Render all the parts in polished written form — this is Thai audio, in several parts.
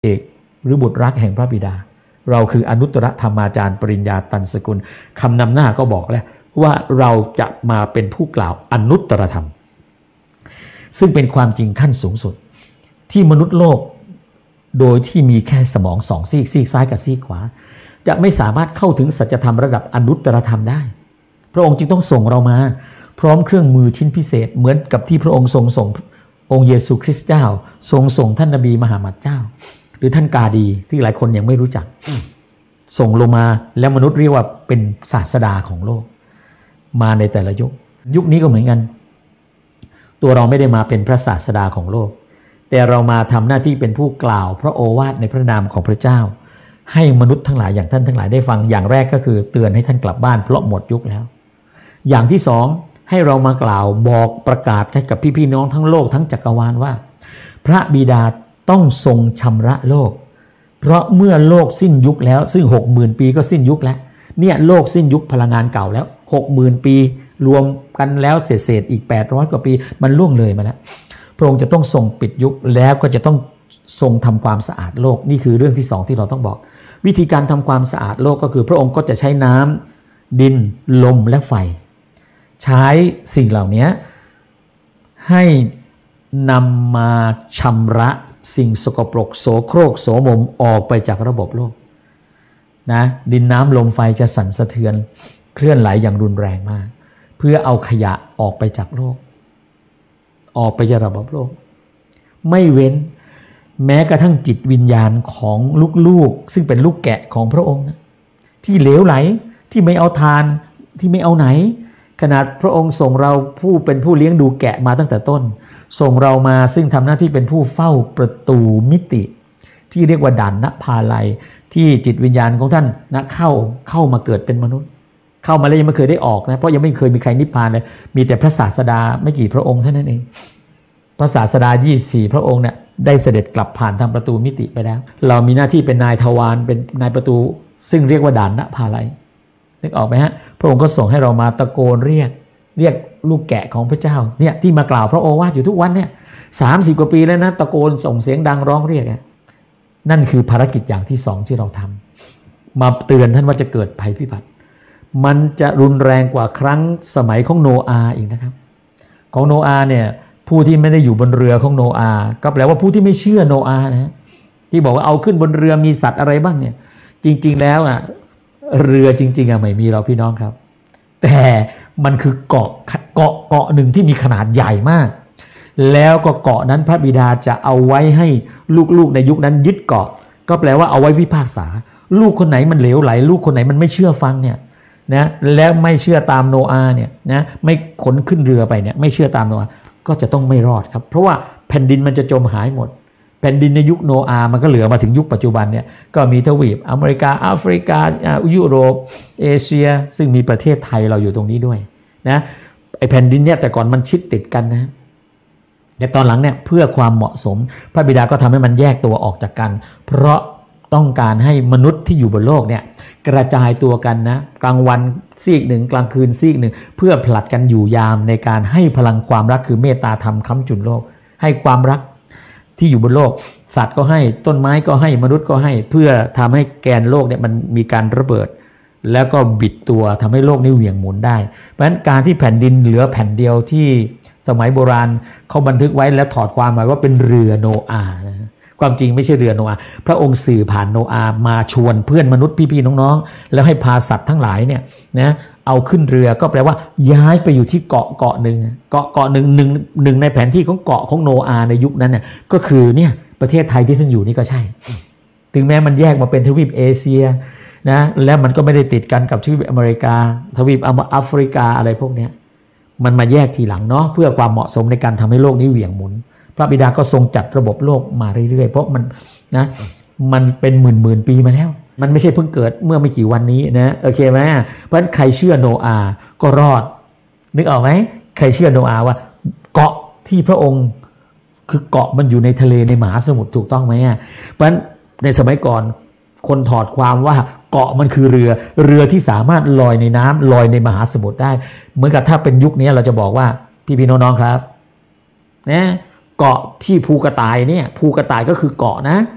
เอกหรือบุตรรักแห่งพระบิดาเราคืออนุตตรธรรมาจารย์ปริญญาตันสกุลคำนำหน้าก็บอกแล้วว่าเราจะมาเป็นผู้กล่าวอนุตตรธรรมซึ่งเป็นความจริงขั้นสูงสุดที่มนุษย์โลกโดยที่มีแค่สมองสองซีกซ้ายกับซีกขวาจะไม่สามารถเข้าถึงสัจธรรมระดับอนุตตรธรรมได้พระองค์จึงต้องส่งเรามาพร้อมเครื่องมือชิ้นพิเศษเหมือนกับที่พระองค์ส่งองค์เยซูคริสต์เจ้าส่งท่านนบีมหามัดเจ้าหรือท่านกาดีที่หลายคนยังไม่รู้จักส่งลงมาแล้วมนุษย์เรียกว่าเป็นศาสดาของโลกมาในแต่ละยุคนี้ก็เหมือนกันตัวเราไม่ได้มาเป็นพระศาสดาของโลกแต่เรามาทำหน้าที่เป็นผู้กล่าวพระโอวาทในพระนามของพระเจ้าให้มนุษย์ทั้งหลายอย่างท่านทั้งหลายได้ฟังอย่างแรกก็คือเตือนให้ท่านกลับบ้านเพราะหมดยุคแล้วอย่างที่สองให้เรามากล่าวบอกประกาศให้กับพี่น้องทั้งโลกทั้งจักรวาลว่าพระบิดาต้องทรงชำระโลกเพราะเมื่อโลกสิ้นยุคแล้วซึ่ง 60,000 ปีก็สิ้นยุคแล้วเนี่ยโลกสิ้นยุคพลังงานเก่าแล้ว 60,000 ปีรวมกันแล้วเศษอีก800กว่าปีมันล่วงเลยมาแล้วพระองค์จะต้องทรงปิดยุคแล้วก็จะต้องทรงทำความสะอาดโลกนี่คือเรื่องที่สองที่เราต้องบอกวิธีการทำความสะอาดโลกก็คือพระองค์ก็จะใช้น้ำดินลมและไฟใช้สิ่งเหล่านี้ให้นำมาชำระสิ่งสกปรกโสโครกโสมมออกไปจากระบบโลกนะดินน้ำลมไฟจะสั่นสะเทือนเคลื่อนไหลอย่างรุนแรงมากเพื่อเอาขยะออกไปจากโลกออกไปจากระบบโลกไม่เว้นแม้กระทั่งจิตวิญญาณของลูกๆซึ่งเป็นลูกแกะของพระองค์นะที่เหลวไหลที่ไม่เอาทานที่ไม่เอาไหนขนาดพระองค์ส่งเราผู้เป็นผู้เลี้ยงดูแกะมาตั้งแต่ต้นส่งเรามาซึ่งทำหน้าที่เป็นผู้เฝ้าประตูมิติที่เรียกว่าด่านนภาลัยที่จิตวิญญาณของท่านนะเข้ามาเกิดเป็นมนุษย์เข้ามาแล้วยังไม่เคยได้ออกนะเพราะยังไม่เคยมีใครนิพพานเลยมีแต่พระศาสดาไม่กี่พระองค์เท่านั้นเองพระศาสดา24พระองค์เนี่ยได้เสด็จกลับผ่านทางประตูมิติไปแล้วเรามีหน้าที่เป็นนายทวารเป็นนายประตูซึ่งเรียกว่าด่านนภาลัยนึกออกไหมฮะพระองค์ก็ส่งให้เรามาตะโกนเรียกลูกแกะของพระเจ้าเนี่ยที่มากล่าวพระโอวาทอยู่ทุกวันเนี่ย30กว่าปีแล้วนะตะโกนส่งเสียงดังร้องเรียกนั่นคือภารกิจอย่างที่สองที่เราทำมาเตือนท่านว่าจะเกิดภัยพิบัติมันจะรุนแรงกว่าครั้งสมัยของโนอาห์อีกนะครับของโนอาห์เนี่ยผู้ที่ไม่ได้อยู่บนเรือของโนอาห์ก็แปลว่าผู้ที่ไม่เชื่อโนอาห์นะที่บอกว่าเอาขึ้นบนเรือมีสัตว์อะไรบ้างเนี่ยจริงๆแล้วเรือจริงๆไม่มีเราพี่น้องครับแต่มันคือเกาะหนึ่งที่มีขนาดใหญ่มากแล้วก็เกาะนั้นพระบิดาจะเอาไว้ให้ลูกๆในยุคนั้นยึดเกาะก็แปลว่าเอาไว้พิพากษาลูกคนไหนมันเหลวไหลลูกคนไหนมันไม่เชื่อฟังเนี่ยนะแล้วไม่เชื่อตามโนอาห์เนี่ยนะไม่ขนขึ้นเรือไปเนี่ยไม่เชื่อตามโนอาห์ก็จะต้องไม่รอดครับเพราะว่าแผ่นดินมันจะจมหายหมดแผ่นดินในยุคโนอาห์มันก็เหลือมาถึงยุคปัจจุบันเนี่ยก็มีทวีปอเมริกาแอฟริกายุโรปเอเชียซึ่งมีประเทศไทยเราอยู่ตรงนี้ด้วยนะไอแผ่นดินเนี่ยแต่ก่อนมันชิดติดกันนะแต่ตอนหลังเนี่ยเพื่อความเหมาะสมพระบิดาก็ทำให้มันแยกตัวออกจากกันเพราะต้องการให้มนุษย์ที่อยู่บนโลกเนี่ยกระจายตัวกันนะกลางวันซีกหนึ่งกลางคืนซีกหนึ่งเพื่อผลัดกันอยู่ยามในการให้พลังความรักคือเมตตาธรรมค้ำจุนโลกให้ความรักที่อยู่บนโลกสัตว์ก็ให้ต้นไม้ก็ให้มนุษย์ก็ให้เพื่อทำให้แกนโลกเนี่ยมันมีการระเบิดแล้วก็บิดตัวทำให้โลกนี้เหวี่ยงหมุนได้เพราะฉะนั้นการที่แผ่นดินเหลือแผ่นเดียวที่สมัยโบราณเขาบันทึกไว้แล้วถอดความหมายว่าเป็นเรือโนอาห์ความจริงไม่ใช่เรือโนอาห์พระองค์สื่อผ่านโนอาห์มาชวนเพื่อนมนุษย์พี่ๆน้องๆแล้วให้พาสัตว์ทั้งหลายเนี่ยนะเอาขึ้นเรือก็แปลว่าย้ายไปอยู่ที่เกาะหนึ่งหนึ่งในแผนที่ของเกาะของโนอาห์ในยุคนั้นเนี่ยก็คือเนี่ยประเทศไทยที่ท่านอยู่นี่ก็ใช่ถึงแม้มันแยกมาเป็นทวีปเอเชียนะแล้วมันก็ไม่ได้ติดกันกับทวีปอเมริกาทวีปแอฟริกาอะไรพวกนี้มันมาแยกทีหลังเนาะเพื่อความเหมาะสมในการทำให้โลกนี้เหวี่ยงหมุนพระบิดาก็ทรงจัดระบบโลกมาเรื่อยๆเพราะมันเป็นหมื่นปีมาแล้วมันไม่ใช่เพิ่งเกิดเมื่อไม่กี่วันนี้นะโอเคไหมเพราะฉะนั้นใครเชื่อโนอาห์ก็รอดนึกออกไหมใครเชื่อโนอาห์ว่าเกาะที่พระองค์คือเกาะมันอยู่ในทะเลในมหาสมุทรถูกต้องไหมเพราะฉะนั้นในสมัยก่อนคนถอดความว่าเกาะมันคือเรือที่สามารถลอยในน้ำลอยในมหาสมุทรได้เหมือนกับถ้าเป็นยุคนี้เราจะบอกว่าพี่ๆน้องๆครับนะเกาะที่ภูกระต่ายเนี่ยภูกระต่ายก็คือเกาะนะ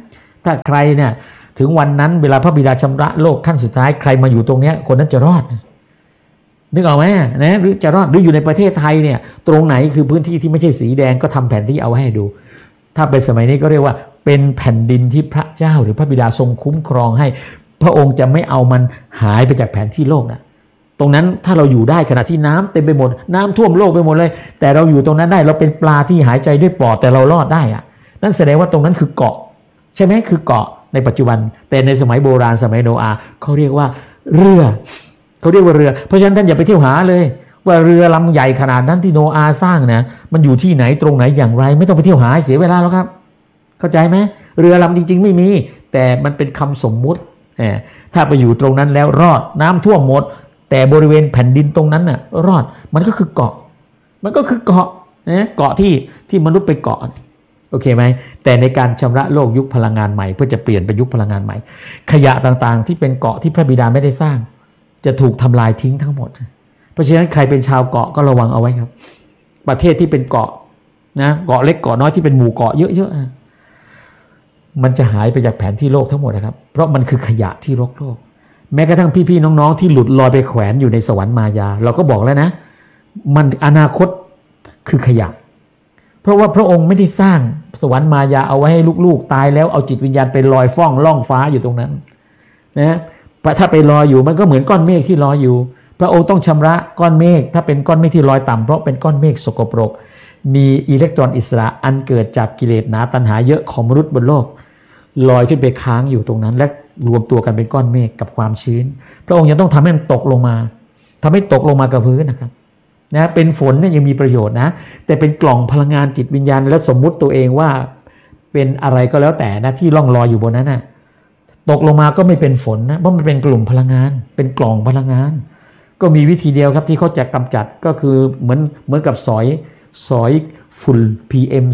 ถ้าใครเนี่ยถึงวันนั้นเวลาพระบิดาชำระโลกขั้นสุดท้ายใครมาอยู่ตรงเนี้ยคนนั้นจะรอดนึกออกไหมนะหรือจะรอดหรืออยู่ในประเทศไทยเนี่ยตรงไหนคือพื้นที่ที่ไม่ใช่สีแดงก็ทำแผนที่เอาให้ดูถ้าเป็นสมัยนี้ก็เรียกว่าเป็นแผ่นดินที่พระเจ้าหรือพระบิดาทรงคุ้มครองให้พระองค์จะไม่เอามันหายไปจากแผนที่โลกนะตรงนั้นถ้าเราอยู่ได้ขณะที่น้ำเต็มไปหมดน้ำท่วมโลกไปหมดเลยแต่เราอยู่ตรงนั้นได้เราเป็นปลาที่หายใจด้วยปอดแต่เรารอดได้อะนั่นแสดงว่าตรงนั้นคือเกาะใช่ไหมคือเกาะในปัจจุบันแต่ในสมัยโบราณสมัยโนอาห์เขาเรียกว่าเรือเขาเรียกว่าเรือเพราะฉะนั้นท่านอย่าไปเที่ยวหาเลยว่าเรือลำใหญ่ขนาดนั้นที่โนอาห์สร้างนะมันอยู่ที่ไหนตรงไหนอย่างไรไม่ต้องไปเที่ยวหาเสียเวลาแล้วครับเข้าใจไหมเรือลำจริงๆไม่มีแต่มันเป็นคำสมมุติถ้าไปอยู่ตรงนั้นแล้วรอดน้ำท่วมหมดแต่บริเวณแผ่นดินตรงนั้นน่ะรอดมันก็คือเกาะมันก็คือเกาะนะเกาะที่มนุษย์ไปเกาะโอเคไหมแต่ในการชำระโลกยุคพลังงานใหม่เพื่อจะเปลี่ยนเป็นยุคพลังงานใหม่ขยะต่างๆที่เป็นเกาะที่พระบิดาไม่ได้สร้างจะถูกทำลายทิ้งทั้งหมดเพราะฉะนั้นใครเป็นชาวเกาะก็ระวังเอาไว้ครับประเทศที่เป็นเกาะนะเกาะเล็กเกาะน้อยที่เป็นหมู่เกาะเยอะๆมันจะหายไปจากแผนที่โลกทั้งหมดนะครับเพราะมันคือขยะที่รกโลกแม้กระทั่งพี่ๆน้องๆที่หลุดลอยไปแขวนอยู่ในสวรรค์มายาเราก็บอกแล้วนะมันอนาคตคือขยะเพราะว่าพระองค์ไม่ได้สร้างสวรรค์มายาเอาไว้ให้ลูกๆตายแล้วเอาจิตวิญญาณไปลอยฟ้องล่องฟ้าอยู่ตรงนั้นนะถ้าไปลอยอยู่มันก็เหมือนก้อนเมฆที่ลอยอยู่พระองค์ต้องชำระก้อนเมฆถ้าเป็นก้อนเมฆที่ลอยต่ำเพราะเป็นก้อนเมฆสกปรกมีอิเล็กตรอนอิสระอันเกิดจากกิเลสหนาตัณหาเยอะของมนุษย์บนโลกลอยขึ้นไปค้างอยู่ตรงนั้นและรวมตัวกันเป็นก้อนเมฆกับความชื้นพระองค์ยังต้องทำให้มันตกลงมาทำให้ตกลงมากับพื้นนะครับนะเป็นฝนเนี่ยยังมีประโยชน์นะแต่เป็นกล่องพลังงานจิตวิญญาณและสมมุติตัวเองว่าเป็นอะไรก็แล้วแต่นะที่ล่องลอยอยู่บนนั้นนะตกลงมาก็ไม่เป็นฝนนะเพราะมันเป็นกลุ่มพลังงานเป็นกล่องพลังงานก็มีวิธีเดียวครับที่เขาจะกำจัดก็คือเหมือนกับสอยฝุ่น PM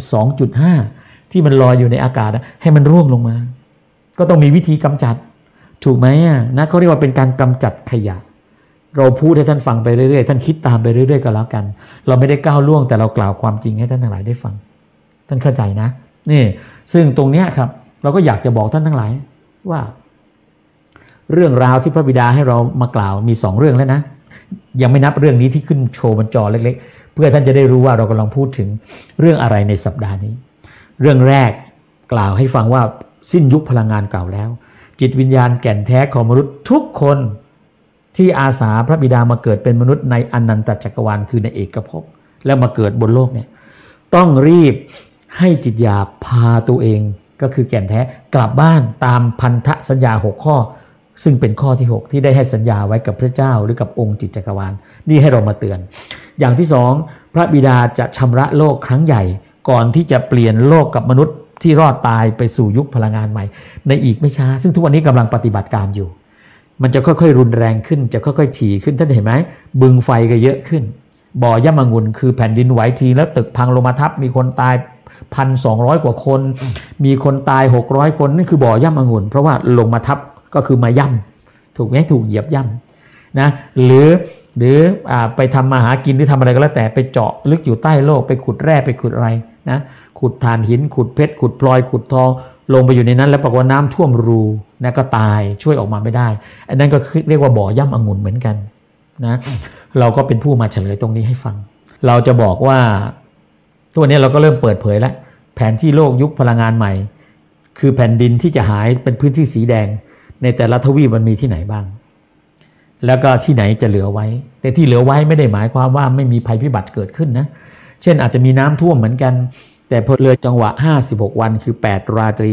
2.5 ที่มันลอยอยู่ในอากาศให้มันร่วงลงมาก็ต้องมีวิธีกำจัดถูกไหมนะเขาเรียกว่าเป็นการกำจัดขยะเราพูดให้ท่านฟังไปเรื่อยๆท่านคิดตามไปเรื่อยๆก็แล้วกันเราไม่ได้ก้าวล่วงแต่เรากล่าวความจริงให้ท่านทั้งหลายได้ฟังท่านเข้าใจนะนี่ซึ่งตรงเนี้ยครับเราก็อยากจะบอกท่านทั้งหลายว่าเรื่องราวที่พระบิดาให้เรามากล่าวมี2เรื่องแล้วนะยังไม่นับเรื่องนี้ที่ขึ้นโชว์บนจอเล็กๆเพื่อท่านจะได้รู้ว่าเรากำลังพูดถึงเรื่องอะไรในสัปดาห์นี้เรื่องแรกกล่าวให้ฟังว่าสิ้นยุคพลังงานเก่าแล้วจิตวิญญาณแก่นแท้ของมนุษย์ทุกคนที่อาสาพระบิดามาเกิดเป็นมนุษย์ในอนันตจักรวาลคือในเอกภพแล้วมาเกิดบนโลกเนี่ยต้องรีบให้จิตญาณพาตัวเองก็คือแก่นแท้กลับบ้านตามพันธสัญญา6ข้อซึ่งเป็นข้อที่6ที่ได้ให้สัญญาไว้กับพระเจ้าหรือกับองค์จิตจักรวาลนี่ให้เรามาเตือนอย่างที่2พระบิดาจะชำระโลกครั้งใหญ่ก่อนที่จะเปลี่ยนโลกกับมนุษย์ที่รอดตายไปสู่ยุคพลังงานใหม่ในอีกไม่ช้าซึ่งทุกวันนี้กำลังปฏิบัติการอยู่มันจะค่อยๆรุนแรงขึ้นจะค่อยๆถี่ขึ้นท่านเห็นไหมบึงไฟก็เยอะขึ้นบ่อย่ำองุ่นคือแผ่นดินไหวทีแล้วตึกพังลงมาทับมีคนตาย 1,200 กว่าคนมีคนตาย600คนนั่นคือบ่อย่ำองุ่นเพราะว่าลงมาทับก็คือมาย่ำถูกไหมถูกเหยียบย่ำนะหรือไปทำมาหากินหรือทำอะไรก็แล้วแต่ไปเจาะลึกอยู่ใต้โลกไปขุดแร่ไปขุดอะไรนะขุดถ่านหินขุดเพชรขุดพลอยขุดทองลงไปอยู่ในนั้นแล้วปรากฏว่าน้ำท่วมรูนะก็ตายช่วยออกมาไม่ได้อันนั้นก็เรียกว่าบ่อย่ำองุ่นเหมือนกันนะเราก็เป็นผู้มาเฉลยตรงนี้ให้ฟังเราจะบอกว่าตัวนี้เราก็เริ่มเปิดเผยแล้วแผนที่โลกยุคพลังงานใหม่คือแผ่นดินที่จะหายเป็นพื้นที่สีแดงในแต่ละทวีปมันมีที่ไหนบ้างแล้วก็ที่ไหนจะเหลือไว้แต่ที่เหลือไว้ไม่ได้หมายความว่าไม่มีภัยพิบัติเกิดขึ้นนะเช่นอาจจะมีน้ำท่วมเหมือนกันแต่พอเลยจังหวะ56วันคือ8ราตรี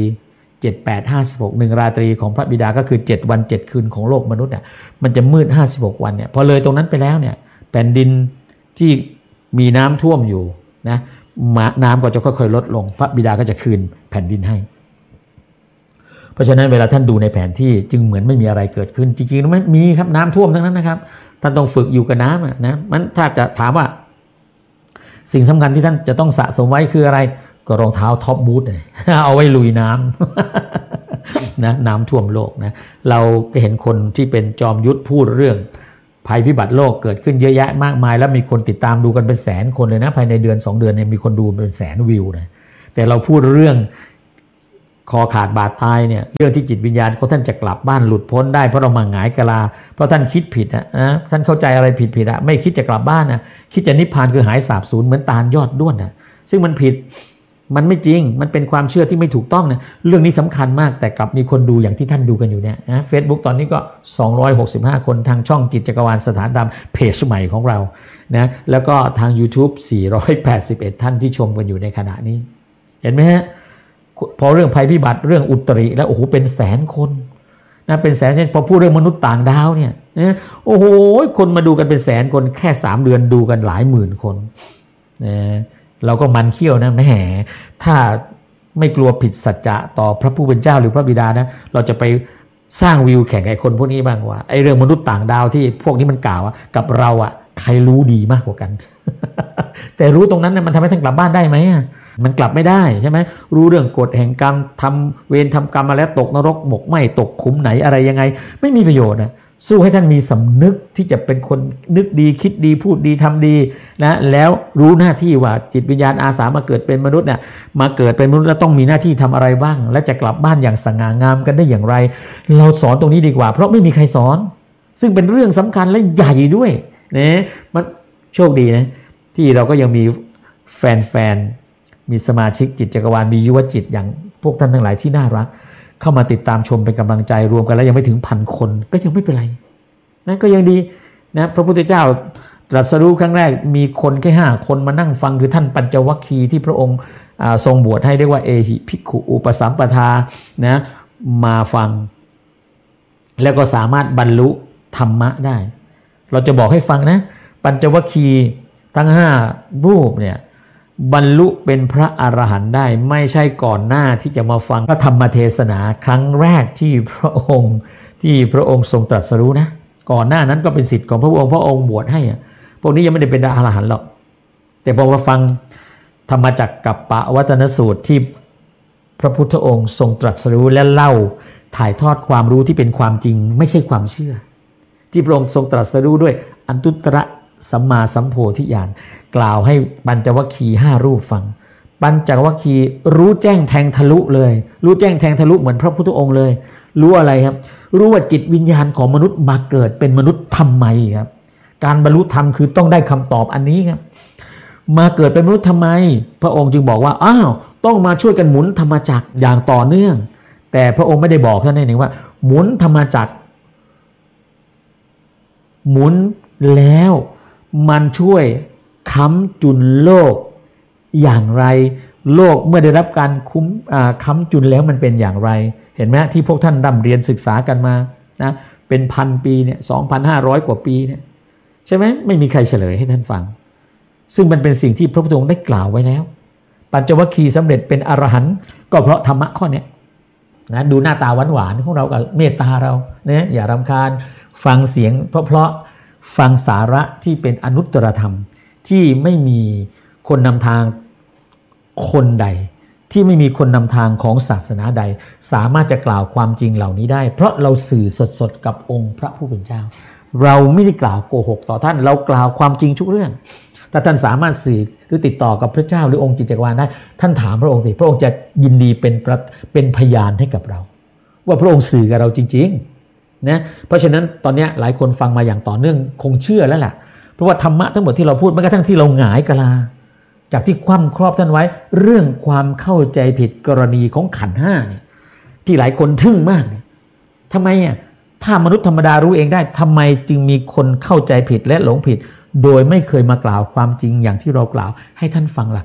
78 56 1ราตรีของพระบิดาก็คือ7วัน7คืนของโลกมนุษย์เนี่ยมันจะมืด56วันเนี่ยพอเลยตรงนั้นไปแล้วเนี่ยแผ่นดินที่มีน้ำท่วมอยู่นะน้ำก็จะค่อยๆลดลงพระบิดาก็จะคืนแผ่นดินให้เพราะฉะนั้นเวลาท่านดูในแผนที่จึงเหมือนไม่มีอะไรเกิดขึ้นจริงๆแล้วมันมีครับน้ำท่วมทั้งนั้นนะครับท่านต้องฝึกอยู่กับน้ำนะมันถ้าจะถามว่าสิ่งสำคัญที่ท่านจะต้องสะสมไว้คืออะไรก็รองเท้าท็อปบูทเอาไว้ลุยน้ำนะน้ำท่วมโลกนะเราก็เห็นคนที่เป็นจอมยุทธพูดเรื่องภัยพิบัติโลกเกิดขึ้นเยอะแยะมากมายแล้วมีคนติดตามดูกันเป็นแสนคนเลยนะภายในเดือน2เดือนเนี่ยมีคนดูเป็นแสนวิวนะแต่เราพูดเรื่องคอขาดบาดตายเนี่ยเรื่องที่จิตวิญญาณของท่านจะกลับบ้านหลุดพ้นได้เพราะเรามาหงายกะลาเพราะท่านคิดผิดนะท่านเข้าใจอะไรผิดๆไม่คิดจะกลับบ้านนะคิดจะนิพพานคือหายสาบสูญเหมือนตาลยอดด้วนนะซึ่งมันผิดมันไม่จริงมันเป็นความเชื่อที่ไม่ถูกต้องนะเรื่องนี้สำคัญมากแต่กลับมีคนดูอย่างที่ท่านดูกันอยู่เนี่ยนะ Facebook ตอนนี้ก็265คนทางช่องจิตจักรวาลสถานธรรมเพจใหม่ของเรานะแล้วก็ทาง YouTube 481ท่านที่ชมกันอยู่ในขณะนี้เห็นไหมฮะพอเรื่องภัยพิบัติเรื่องอุตริแล้วโอ้โหเป็นแสนคนนะเป็นแสนพอพูดเรื่องมนุษย์ต่างดาวเนี่ยนะโอ้โหคนมาดูกันเป็นแสนคนแค่3เดือนดูกันหลายหมื่นคนนะเราก็มันเขี้ยวนะแหมถ้าไม่กลัวผิดสัจจะต่อพระผู้เป็นเจ้าหรือพระบิดานะเราจะไปสร้างวิวแข่งไอ้คนพวกนี้บ้างว่าไอ้เรื่องมนุษย์ต่างดาวที่พวกนี้มันกล่าวกับเราอ่ะใครรู้ดีมากกว่ากัน แต่รู้ตรงนั้นเนี่ยมันทำให้ท่านกลับบ้านได้ไหมมันกลับไม่ได้ใช่ไหมรู้เรื่องกฎแห่งกรรมทำเวรทำกรรมมาแล้วตกนรกหมกไหมตกขุมไหนอะไรยังไงไม่มีประโยชน์นะสู้ให้ท่านมีสำนึกที่จะเป็นคนนึกดีคิดดีพูดดีทำดีนะแล้วรู้หน้าที่ว่าจิตวิญญาณอาสามาเกิดเป็นมนุษย์เนี่ยมาเกิดเป็นมนุษย์แล้วต้องมีหน้าที่ทำอะไรบ้างและจะกลับบ้านอย่างสง่างามกันได้อย่างไรเราสอนตรงนี้ดีกว่าเพราะไม่มีใครสอนซึ่งเป็นเรื่องสำคัญและใหญ่ด้วยนะมันโชคดีนะที่เราก็ยังมีแฟนมีสมาชิกจิตจักรวาลมียุวจิตอย่างพวกท่านทั้งหลายที่น่ารักเข้ามาติดตามชมเป็นกำลังใจรวมกันแล้วยังไม่ถึง1,000 คนก็ยังไม่เป็นไรนะก็ยังดีนะพระพุทธเจ้าตรัสรู้ครั้งแรกมีคนแค่5 คนมานั่งฟังคือท่านปัญจวัคคีย์ที่พระองค์ทรงบวชให้เรียกว่าเอหิภิกขุอุปสัมปทานะมาฟังแล้วก็สามารถบรรลุธรรมะได้เราจะบอกให้ฟังนะปัญจวัคคีย์ทั้ง5 รูปเนี่ยบรรลุเป็นพระอรหันต์ได้ไม่ใช่ก่อนหน้าที่จะมาฟังพระธรรมเทศนาครั้งแรกที่พระองค์ทรงตรัสรู้นะก่อนหน้านั้นก็เป็นศิษย์ของพระองค์บวชให้พวกนี้ยังไม่ได้เป็นอรหันต์หรอกแต่พอมาฟังธรรมจักรกัปปวัตนสูตรที่พระพุทธองค์ทรงตรัสรู้และเล่าถ่ายทอดความรู้ที่เป็นความจริงไม่ใช่ความเชื่อที่พระองค์ทรงตรัสรู้ด้วยอันตุตระสัมมาสัมโพธิญาณกล่าวให้ปัญจวัคคีย์5 รูปฟังปัญจวัคคีย์รู้แจ้งแทงทะลุเลยรู้แจ้งแทงทะลุเหมือนพระพุทธองค์เลยรู้อะไรครับรู้ว่าจิตวิญญาณของมนุษย์มาเกิดเป็นมนุษย์ทำไมครับการบรรลุธรรมคือต้องได้คำตอบอันนี้ครับมาเกิดเป็นมนุษย์ทำไมพระองค์จึงบอกว่าอ้าวต้องมาช่วยกันหมุนธรรมจักรอย่างต่อเนื่องแต่พระองค์ไม่ได้บอกเท่านั้นเองว่าหมุนธรรมจักรหมุนแล้วมันช่วยค้ำจุนโลกอย่างไรโลกเมื่อได้รับการค้ำจุนแล้วมันเป็นอย่างไรเห็นไหมที่พวกท่านร่ำเรียนศึกษากันมานะเป็น1,000 ปีเนี่ย 2,500 กว่าปีเนี่ยใช่ไหมไม่มีใครเฉลยให้ท่านฟังซึ่งมันเป็นสิ่งที่พระพุทธองค์ได้กล่าวไว้แล้วปัญจวัคคีย์สำเร็จเป็นอรหันต์ก็เพราะธรรมะข้อนี้นะดูหน้าตาหวานๆของเรากับเมตตาเราเนี่ยอย่ารำคาญฟังเสียงเพราะฟังสาระที่เป็นอนุตตรธรรมที่ไม่มีคนนำทางคนใดที่ไม่มีคนนำทางของศาสนาใดสามารถจะกล่าวความจริงเหล่านี้ได้เพราะเราสื่อสดๆกับองค์พระผู้เป็นเจ้าเราไม่ได้กล่าวโกหกต่อท่านเรากล่าวความจริงทุกเรื่องถ้าท่านสามารถสื่อหรือติดต่อกับพระเจ้าหรือองค์จิตจักรวาลได้ท่านถามพระองค์สิพระองค์จะยินดีเป็นพยานให้กับเราว่าพระองค์สื่อกับเราจริงๆนะเพราะฉะนั้นตอนนี้หลายคนฟังมาอย่างต่อเนื่องคงเชื่อแล้วแหละเพราะว่าธรรมะทั้งหมดที่เราพูดแม้กระทั่งที่เราหงายกะลาจากที่คว่ำครอบท่านไว้เรื่องความเข้าใจผิดกรณีของขันธ์5เนี่ยที่หลายคนทึ่งมากเนี่ยทำไมถ้ามนุษย์ธรรมดารู้เองได้ทำไมจึงมีคนเข้าใจผิดและหลงผิดโดยไม่เคยมากล่าวความจริงอย่างที่เรากล่าวให้ท่านฟังล่ะ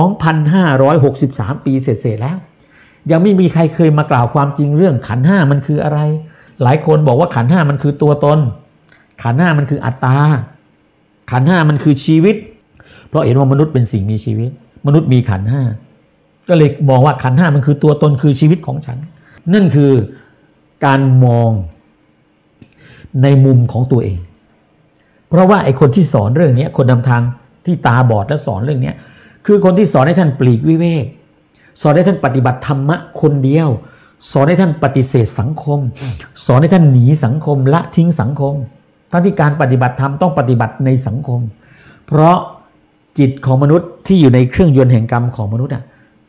2,563 ปีเสร็จแล้วยังไม่มีใครเคยมากล่าวความจริงเรื่องขันธ์5มันคืออะไรหลายคนบอกว่าขันธ์5มันคือตัวตนขันธ์5มันคืออัตตาขันธ์5มันคือชีวิตเพราะเห็นว่ามนุษย์เป็นสิ่งมีชีวิตมนุษย์มีขันธ์5ก็เลยมองว่าขันธ์5มันคือตัวตนคือชีวิตของฉันนั่นคือการมองในมุมของตัวเองเพราะว่าไอ้คนที่สอนเรื่องนี้คนนำทางที่ตาบอดและสอนเรื่องนี้คือคนที่สอนให้ท่านปลีกวิเวกสอนให้ท่านปฏิบัติธรรมะคนเดียวสอนให้ท่านปฏิเสธสังคมสอนให้ท่านหนีสังคมละทิ้งสังคมทั้งที่การปฏิบัติธรรมต้องปฏิบัติในสังคมเพราะจิตของมนุษย์ที่อยู่ในเครื่องยนต์แห่งกรรมของมนุษย์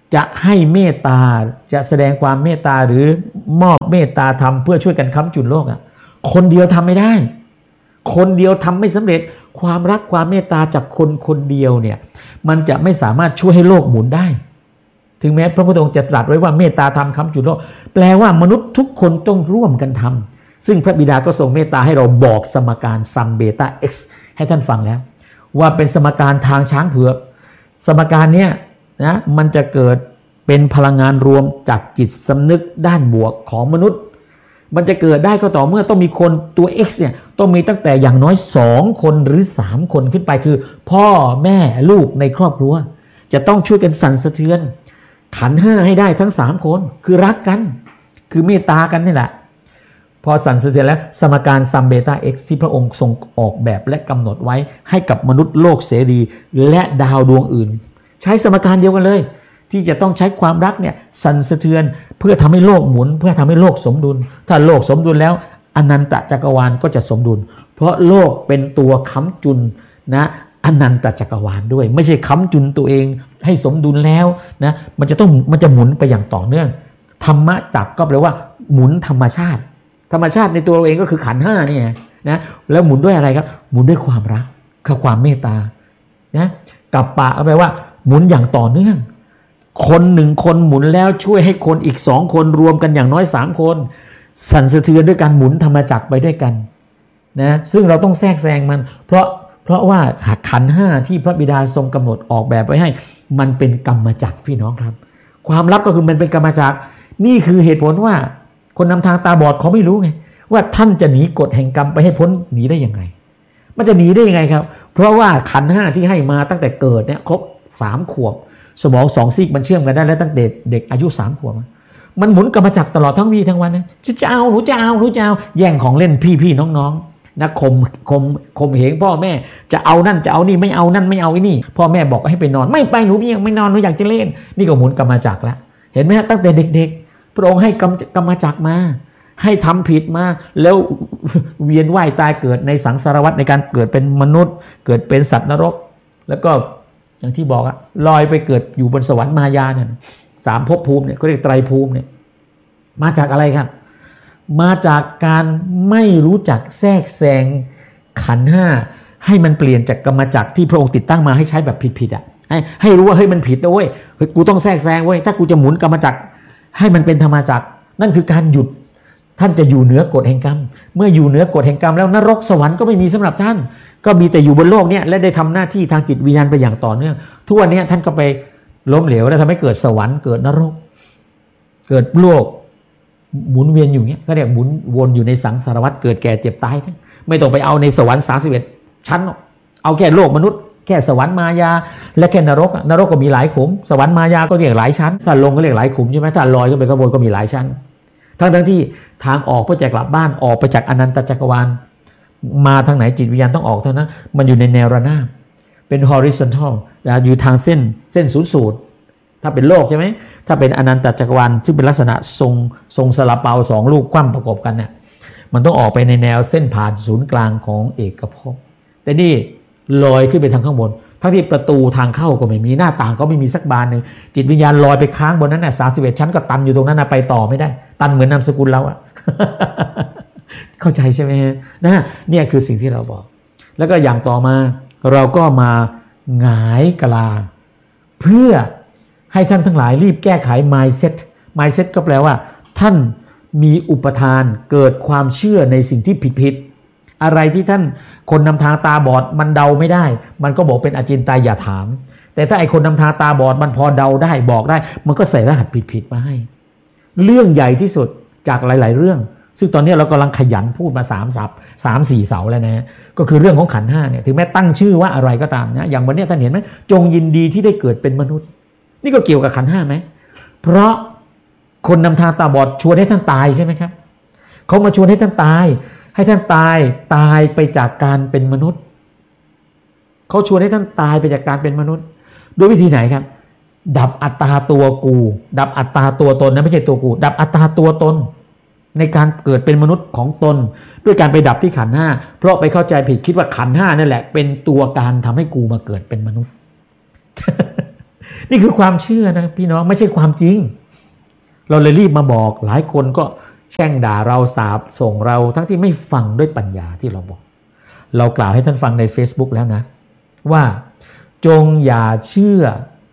จะให้เมตตาจะแสดงความเมตตาหรือมอบเมตตาธรรมเพื่อช่วยกันค้ำจุนโลกอ่ะคนเดียวทำไม่ได้คนเดียวทำไม่สำเร็จความรักความเมตตาจากคนคนเดียวเนี่ยมันจะไม่สามารถช่วยให้โลกหมุนได้ถึงแม้พระพุทธองค์จะตรัสไว้ว่าเมตตาธรรมค้ำจุนโลกแปลว่ามนุษย์ทุกคนต้องร่วมกันทำซึ่งพระบิดาก็ทรงเมตตาให้เราบอกสมการซัมเบต้า x ให้ท่านฟังแล้วว่าเป็นสมการทางช้างเผือกสมการเนี้ยนะมันจะเกิดเป็นพลังงานรวมจากจิตสำนึกด้านบวกของมนุษย์มันจะเกิดได้ก็ต่อเมื่อต้องมีคนตัว x เนี่ยต้องมีตั้งแต่อย่างน้อย2คนหรือ3คนขึ้นไปคือพ่อแม่ลูกในครอบครัวจะต้องช่วยกันสั่นสะเทือนขันธ์5ให้ได้ทั้ง3คนคือรักกันคือเมตตากันนี่แหละพอสั่นสะเทือนแล้วสมการซัมเบต้า x ที่พระองค์ทรงออกแบบและกำหนดไว้ให้กับมนุษย์โลกเสรีและดาวดวงอื่นใช้สมการเดียวกันเลยที่จะต้องใช้ความรักเนี่ยสั่นสะเทือนเพื่อทำให้โลกหมุนเพื่อทำให้โลกสมดุลถ้าโลกสมดุลแล้วอนันตจักรวาลก็จะสมดุลเพราะโลกเป็นตัวค้ำจุนนะอนันตจักรวาลด้วยไม่ใช่ค้ำจุนตัวเองให้สมดุลแล้วนะมันจะหมุนไปอย่างต่อเนื่องธรรมะจักรก็แปลว่าหมุนธรรมชาติในตัวเราเองก็คือขันธ์5นี่นะแล้วหมุนด้วยอะไรครับหมุนด้วยความรักคือความเมตตานะกับปะก็แปลว่าหมุนอย่างต่อเนื่องคน1คนหมุนแล้วช่วยให้คนอีก2คนรวมกันอย่างน้อย3คนสั่นสะเทือนด้วยการหมุนธรรมจักรไปด้วยกันนะซึ่งเราต้องแทรกแซงมันเพราะว่าขันธ์5ที่พระบิดาทรงกำหนดออกแบบไว้ให้มันเป็นกรรมจักรพี่น้องครับความลับก็คือมันเป็นกรรมจักรนี่คือเหตุผลว่าคนนำทางตาบอดเขาไม่รู้ไงว่าท่านจะหนีกฎแห่งกรรมไปให้พ้นหนีได้ยังไงมันจะหนีได้ยังไงครับเพราะว่าขันธ์5ที่ให้มาตั้งแต่เกิดเนี่ยครบ3 ขวบสมอง2ซีกมันเชื่อมกันได้แล้วตั้งแต่เด็กอายุ3 ขวบมันหมุนกรรมจักรตลอดทั้งวี่ทั้งวันนะจะเอาหนูจะเอาแย่งของเล่นพี่น้องๆนะข่มเหงพ่อแม่จะเอานั่นจะเอานี่ไม่เอานั่นไม่เอาไอ้นี่พ่อแม่บอกให้ไปนอนไม่ไปหนูยังไม่นอนหนูอยากจะเล่นนี่ก็หมุนกรรมจักรแล้วเห็นไหมฮะตั้งแต่เด็กๆพระองค์ให้กรรมจักรมาให้ทำผิดมาแล้วเวียนว่ายตายเกิดในสังสารวัฏในการเกิดเป็นมนุษย์เกิดเป็นสัตว์นรกแล้วก็อย่างที่บอกอะลอยไปเกิดอยู่บนสวรรค์มายาเนี่ย3 ภพภูมิเนี่ยเขาเรียกไตรภูมิเนี่ยมาจากอะไรครับมาจากการไม่รู้จักแทรกแซงขันธ์5ให้มันเปลี่ยนจากกรรมจักรที่พระองค์ติดตั้งมาให้ใช้แบบผิดๆอ่ะให้รู้ว่าเฮ้ยมันผิดนะเว้ยกูต้องแทรกแซงเว้ยถ้ากูจะหมุนกรรมจักรให้มันเป็นธรรมจักรนั่นคือการหยุดท่านจะอยู่เหนือกฎแห่งกรรมเมื่ออยู่เหนือกฎแห่งกรรมแล้วนรกสวรรค์ก็ไม่มีสำหรับท่านก็มีแต่อยู่บนโลกเนี่ยและได้ทำหน้าที่ทางจิตวิญญาณไปอย่างต่อเนื่องทุกวันนี้ท่านก็ไปล้มเหลวแล้วทำให้เกิดสวรรค์เกิดนรกเกิดโลกหมุนเวียนอยู่เนี้ยก็เรียกหมุนวนอยู่ในสังสารวัฏเกิดแก่เจ็บตายไม่ต้องไปเอาในสวรรค์31ชั้นเอาแค่โลกมนุษย์แค่สวรรค์มายาและแค่นรกนรกก็มีหลายขุมสวรรค์มายาก็เรียกหลายชั้นถ้าลงก็เรียกหลายขุมใช่ไหมถ้าลอยขึ้นไปข้างบนก็มีหลายชั้นทั้งที่ทางออกเพื่อจะกลับบ้านออกไปจากอนันตจักรวาลมาทางไหนจิตวิญญาณต้องออกเท่านั้นมันอยู่ในแนวระนาบเป็น horizontal อยู่ทางเส้นศูนย์สูตรถ้าเป็นโลกใช่ไหมถ้าเป็นอนันตจักรวาลซึ่งเป็นลักษณะทรงซาลาเปา2 ลูกคว่ำประกบกันเนี่ยมันต้องออกไปในแนวเส้นผ่านศูนย์กลางของเอกภพแต่นี่ลอยขึ้นไปทางข้างบนทั้งที่ประตูทางเข้าก็ไม่มีหน้าต่างก็ไม่มีสักบานนึงจิตวิญญาณลอยไปค้างบนนั้นน่ะ31ชั้นก็ตันอยู่ตรงนั้นน่ะไปต่อไม่ได้ตันเหมือนนามสกุลเราอะ เข้าใจใช่ไหมนะเนี่ยคือสิ่งที่เราบอกแล้วก็อย่างต่อมาเราก็มาหงายกลาเพื่อให้ท่านทั้งหลายรีบแก้ไข mindset ก็แปลว่าท่านมีอุปทานเกิดความเชื่อในสิ่งที่ผิดอะไรที่ท่านคนนำทางตาบอดมันเดาไม่ได้มันก็บอกเป็นอจินไตยอย่าถามแต่ถ้าไอคนนำทางตาบอดมันพอเดาได้บอกได้มันก็ใส่รหัสผิดมาให้เรื่องใหญ่ที่สุดจากหลายๆเรื่องซึ่งตอนนี้เรากำลังขยันพูดมา3-4 เสาแล้วนะก็คือเรื่องของขันธ์5เนี่ยถึงแม้ตั้งชื่อว่าอะไรก็ตามนะอย่างวันนี้ท่านเห็นไหมจงยินดีที่ได้เกิดเป็นมนุษย์นี่ก็เกี่ยวกับขันธ์5ไหมเพราะคนนำทางตาบอดชวนให้ท่านตายใช่ไหมครับเขามาชวนให้ท่านตายให้ท่านตายไปจากการเป็นมนุษย์เขาชวนให้ท่านตายไปจากการเป็นมนุษย์ด้วยวิธีไหนครับดับอัตตาตัวกูดับอัตตาตัวตนนะไม่ใช่ตัวกูดับอัตตาตัวตนในการเกิดเป็นมนุษย์ของตนด้วยการไปดับที่ขันธ์5เพราะไปเข้าใจผิดคิดว่าขันธ์5นั่นแหละเป็นตัวการทำให้กูมาเกิดเป็นมนุษย์นี่คือความเชื่อนะพี่น้องไม่ใช่ความจริงเราเลยรีบมาบอกหลายคนก็แช่งด่าเราสาปส่งเราทั้งที่ไม่ฟังด้วยปัญญาที่เราบอกเรากล่าวให้ท่านฟังใน Facebook แล้วนะว่าจงอย่าเชื่อ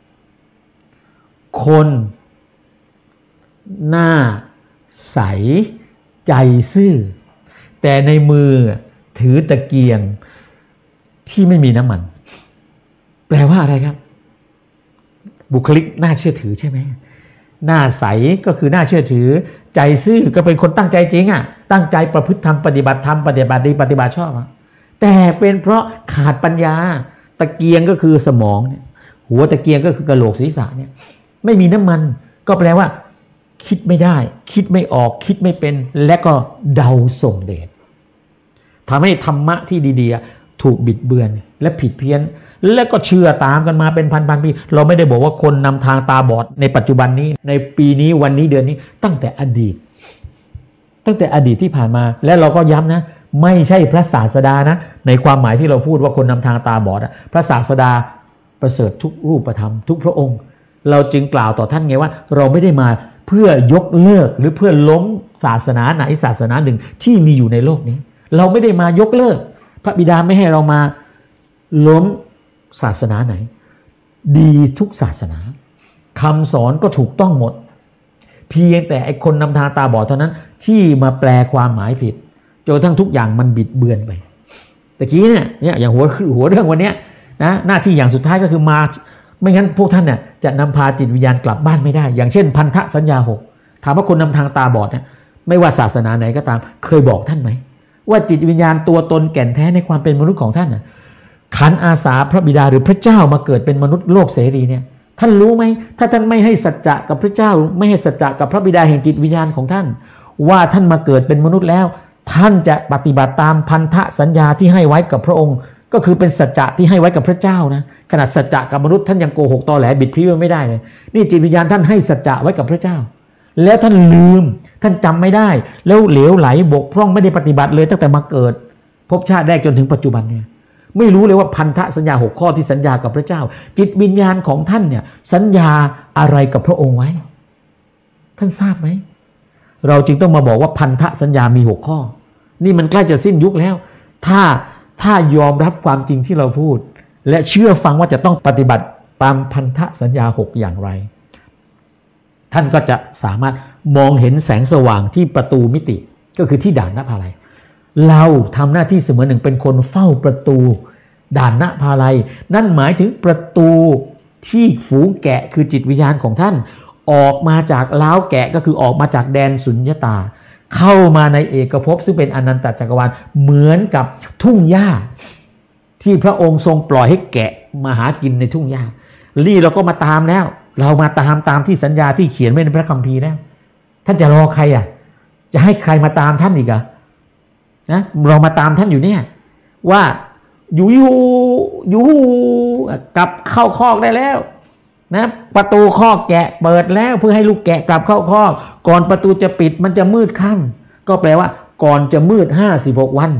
คนหน้าใสใจซื่อแต่ในมือถือตะเกียงที่ไม่มีน้ำมันแปลว่าอะไรครับบุคลิกน่าเชื่อถือใช่ไหมหน้าใสก็คือน่าเชื่อถือใจซื่อก็เป็นคนตั้งใจจริงอ่ะตั้งใจประพฤติธรรมปฏิบัติธรรมปฏิบัติดีปฏิบัติชอบแต่เป็นเพราะขาดปัญญาตะเกียงก็คือสมองเนี่ยหัวตะเกียงก็คือกะโหลกศีรษะเนี่ยไม่มีน้ำมันก็แปลว่าคิดไม่ได้คิดไม่ออกคิดไม่เป็นและก็เดาส่งเดชทำให้ธรรมะที่ดีๆถูกบิดเบือนและผิดเพี้ยนแล้วก็เชื่อตามกันมาเป็นพันๆปีเราไม่ได้บอกว่าคนนำทางตาบอดในปัจจุบันนี้ในปีนี้วันนี้เดือนนี้ตั้งแต่อดีตที่ผ่านมาและเราก็ย้ำนะไม่ใช่พระศาสดานะในความหมายที่เราพูดว่าคนนำทางตาบอดพระศาสดาประเสริฐทุกรูปธรรมทุกพระองค์เราจึงกล่าวต่อท่านไงว่าเราไม่ได้มาเพื่อยกเลิกหรือเพื่อล้มศาสนาไหนศาสนาหนึ่งที่มีอยู่ในโลกนี้เราไม่ได้มายกเลิกพระบิดาไม่ให้เรามาล้มศาสนาไหนดีทุกศาสนาคำสอนก็ถูกต้องหมดเพียงแต่ไอ้คนนำทางตาบอดเท่านั้นที่มาแปลความหมายผิดจนทั้งทุกอย่างมันบิดเบือนไปตะกี้เนี่ยอย่างหัวเรื่องวันนี้นะหน้าที่อย่างสุดท้ายก็คือมาไม่งั้นพวกท่านเนี่ยจะนำพาจิตวิญญาณกลับบ้านไม่ได้อย่างเช่นพันธสัญญา6ถามว่าคนนำทางตาบอดเนี่ยไม่ว่าศาสนาไหนก็ตามเคยบอกท่านไหมว่าจิตวิญญาณตัวตนแก่นแท้ในความเป็นมนุษย์ของท่านขันอาสาพระบิดาหรือพระเจ้ามาเกิดเป็นมนุษย์โลกเสรีเนี่ยท่านรู้ไหมถ้าท่านไม่ให้สัจจะกับพระเจ้าไม่ให้สัจจะกับพระบิดาแห่งจิตวิญญาณของท่านว่าท่านมาเกิดเป็นมนุษย์แล้วท่านจะปฏิบัติตามพันธสัญญาที่ให้ไว้กับพระองค์ก็คือเป็นสัจจะที่ให้ไว้กับพระเจ้านะขนาดสัจจะกับมนุษย์ท่านยังโกหกตอแหลบิดพลิ้วไม่ได้เลยนี่จิตวิญญาณท่านให้สัจจะไว้กับพระเจ้าแล้วท่านลืมท่านจำไม่ได้แล้วเหลวไหลบกพร่องไม่ได้ปฏิบัติเลยตั้งแต่มาเกิดภพชาติแรกจนถึงปัจจุบันเนี่ยไม่รู้เลยว่าพันธสัญญา6ข้อที่สัญญากับพระเจ้าจิตวิญญาณของท่านเนี่ยสัญญาอะไรกับพระองค์ไว้ท่านทราบไหมเราจึงต้องมาบอกว่าพันธสัญญามี6ข้อนี่มันใกล้จะสิ้นยุคแล้วถ้ายอมรับความจริงที่เราพูดและเชื่อฟังว่าจะต้องปฏิบัติตามพันธสัญญา6อย่างไรท่านก็จะสามารถมองเห็นแสงสว่างที่ประตูมิติก็คือที่ด่านนภาลัยเราทำหน้าที่เสมือนหนึ่งเป็นคนเฝ้าประตูด่านนภาลัยนั่นหมายถึงประตูที่ฝูงแกะคือจิตวิญญาณของท่านออกมาจากล้าวแกะก็คือออกมาจากแดนสุญญตาเข้ามาในเอกภพซึ่งเป็นอนันตจักรวาลเหมือนกับทุ่งหญ้าที่พระองค์ทรงปล่อยให้แกะมาหากินในทุ่งหญ้านี่เราก็มาตามแล้วเรามาตามที่สัญญาที่เขียนไว้ในพระคัมภีร์แล้วท่านจะรอใครจะให้ใครมาตามท่านอีกนะเรามาตามท่านอยู่เนี่ยว่าอยู่กลับเข้าคอกได้แล้วนะประตูคอกแกะเปิดแล้วเพื่อให้ลูกแกะกลับเข้าคอกก่อนประตูจะปิดมันจะมืดค่ำก็แปลว่าก่อนจะมืด56วัน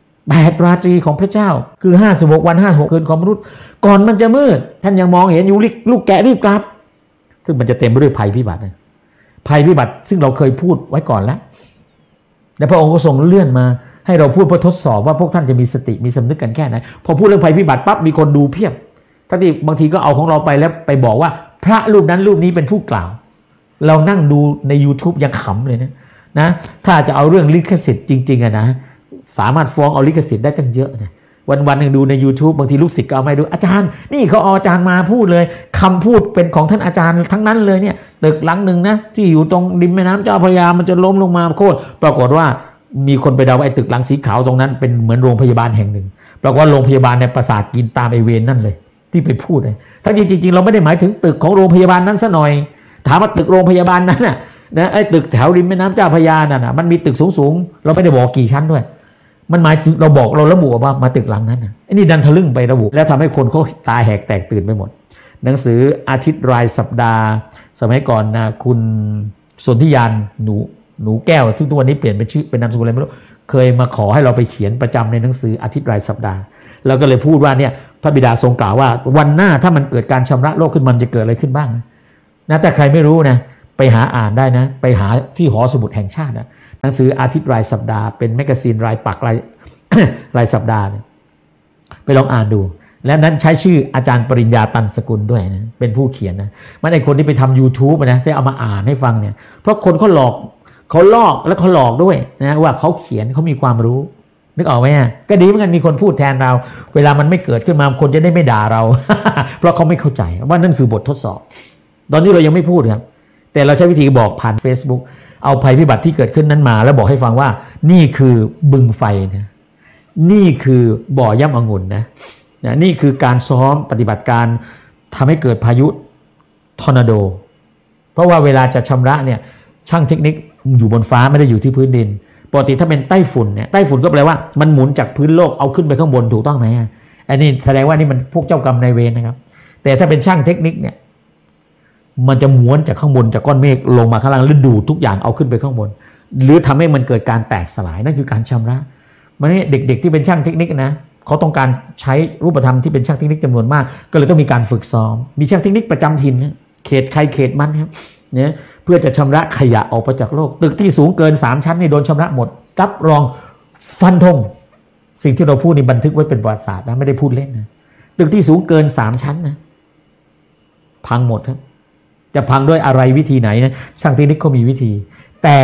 8ราตรีของพระเจ้าคือ56วัน56คืนของมนุษย์ก่อนมันจะมืดท่านยังมองเห็นอยู่ลูกแกะรีบกลับซึ่งมันจะเต็มไปด้วยภัยพิบัติภัยพิบัติซึ่งเราเคยพูดไว้ก่อนแล้วและพระองค์ก็ทรงเลื่อนมาให้เราพูดเพื่อทดสอบว่าพวกท่านจะมีสติมีสำนึกกันแค่ไหนพอพูดเรื่องภัยพิบัติปั๊บมีคนดูเพียบทั้งที่บางทีก็เอาของเราไปแล้วไปบอกว่าพระรูปนั้นรูปนี้เป็นผู้กล่าวเรานั่งดูใน YouTube ยังขำเลยนะถ้าจะเอาเรื่องลิขสิทธิ์จริงๆนะสามารถฟ้องเอาลิขสิทธิ์ได้กันเยอะนะวันๆนึงดูใน YouTube บางทีลูกศิษย์ก็เอามาดูอาจารย์นี่เขาเอาอาจารย์มาพูดเลยคำพูดเป็นของท่านอาจารย์ทั้งนั้นเลยเนี่ยตึกหลังหนึ่งนะที่อยู่ตรงริมแม่น้ำเจ้าพระยามันจะล้มลงมาโค่นปรากฏว่ามีคนไปเดาไอ้ตึกหลังสีขาวตรงนั้นเป็นเหมือนโรงพยาบาลแห่งหนึ่งปรากฏว่าโรงพยาบาลในประสาทกินตามไอเวนนั่นเลยที่ไปพูดเลยทั้งจริงๆเราไม่ได้หมายถึงตึกของโรงพยาบาลนั้นซะหน่อยถามว่าตึกโรงพยาบาลนั้นนะไอ้ตึกแถวริมแม่น้ำเจ้าพระยานั่นมันมีตึกสูงๆเราไม่ได้บอกกี่ชั้นด้วยมันหมายถึงเราบอกเราระบุว่ามาตึกหลังนั้นไอ้นี่ดันทะลึ่งไประบุแล้วทำให้คนเขาตาแหกแตกตื่นไปหมดหนังสืออาทิตย์รายสัปดาห์สมัยก่อนนะคุณสนธิยานหนูแก้วซึ่งทุกวันนี้เปลี่ยนเป็นชื่อเป็นนามสกุลอะไรไม่รู้เคยมาขอให้เราไปเขียนประจำในหนังสืออาทิตย์รายสัปดาห์เราก็เลยพูดว่าเนี่ยพระบิดาทรงกล่าวว่าวันหน้าถ้ามันเกิดการชำระโลกขึ้นมันจะเกิดอะไรขึ้นบ้างนะแต่ใครไม่รู้นะไปหาอ่านได้นะไปหาที่หอสมุดแห่งชาตินะหนังสืออาทิตย์รายสัปดาห์เป็นแมกกาซีนรายปักราย รายสัปดาห์เนี่ยไปลองอ่านดูและนั้นใช้ชื่ออาจารย์ปริญญาตันสกุลด้วยนะเป็นผู้เขียนนะไม่ได้คนที่ไปทำ YouTube นะที่เอามาอ่านให้ฟังเนี่ยเพราะคนเขาหลอกเขาลอกและเขาหลอกด้วยนะว่าเขาเขียนเขามีความรู้นึกออกไหมก็ดีเหมือนกันมีคนพูดแทนเราเวลามันไม่เกิดขึ้นมาคนจะได้ไม่ด่าเรา เพราะเขาไม่เข้าใจว่านั่นคือบททดสอบตอนนี้เรายังไม่พูดครับแต่เราใช้วิธีบอกผ่าน Facebook เอาภัยพิบัติที่เกิดขึ้นนั้นมาแล้วบอกให้ฟังว่านี่คือบึงไฟนะนี่คือบ่อย่ำองุ่นนะนี่คือการซ้อมปฏิบัติการทำให้เกิดพายุทอร์นาโดเพราะว่าเวลาจะชำระเนี่ยช่างเทคนิคอยู่บนฟ้าไม่ได้อยู่ที่พื้นดินปกติถ้าเป็นไต้ฝุ่นเนี่ยไต้ฝุ่นก็แปลว่ามันหมุนจากพื้นโลกเอาขึ้นไปข้างบนถูกต้องไหมอันนี้แสดงว่านี่มันพวกเจ้ากรรมนายเวรนะครับแต่ถ้าเป็นช่างเทคนิคเนี่ยมันจะม้วนจากข้างบนจากก้อนเมฆลงมาข้างล่างแล้วดูดทุกอย่างเอาขึ้นไปข้างบนหรือทำให้มันเกิดการแตกสลายนั่นคือการชำระมันนี่เด็กๆที่เป็นช่างเทคนิคนะเขาต้องการใช้รูปธรรมที่เป็นช่างเทคนิคจำนวนมากก็เลยต้องมีการฝึกซ้อมมีช่างเทคนิคประจำถิ่นเขตใครเขตมันครับเนี่ยเพื่อจะชำระขยะออกไปจากโลกตึกที่สูงเกิน3ชั้นนี่โดนชำระหมดรับรองฟันธงสิ่งที่เราพูดนี่บันทึกไว้เป็นประวัติศาสตร์นะไม่ได้พูดเล่นนะตึกที่สูงเกิน3ชั้นนะพังหมดครับจะพังด้วยอะไรวิธีไหนนะช่างเทคนิคเขามีวิธีแต่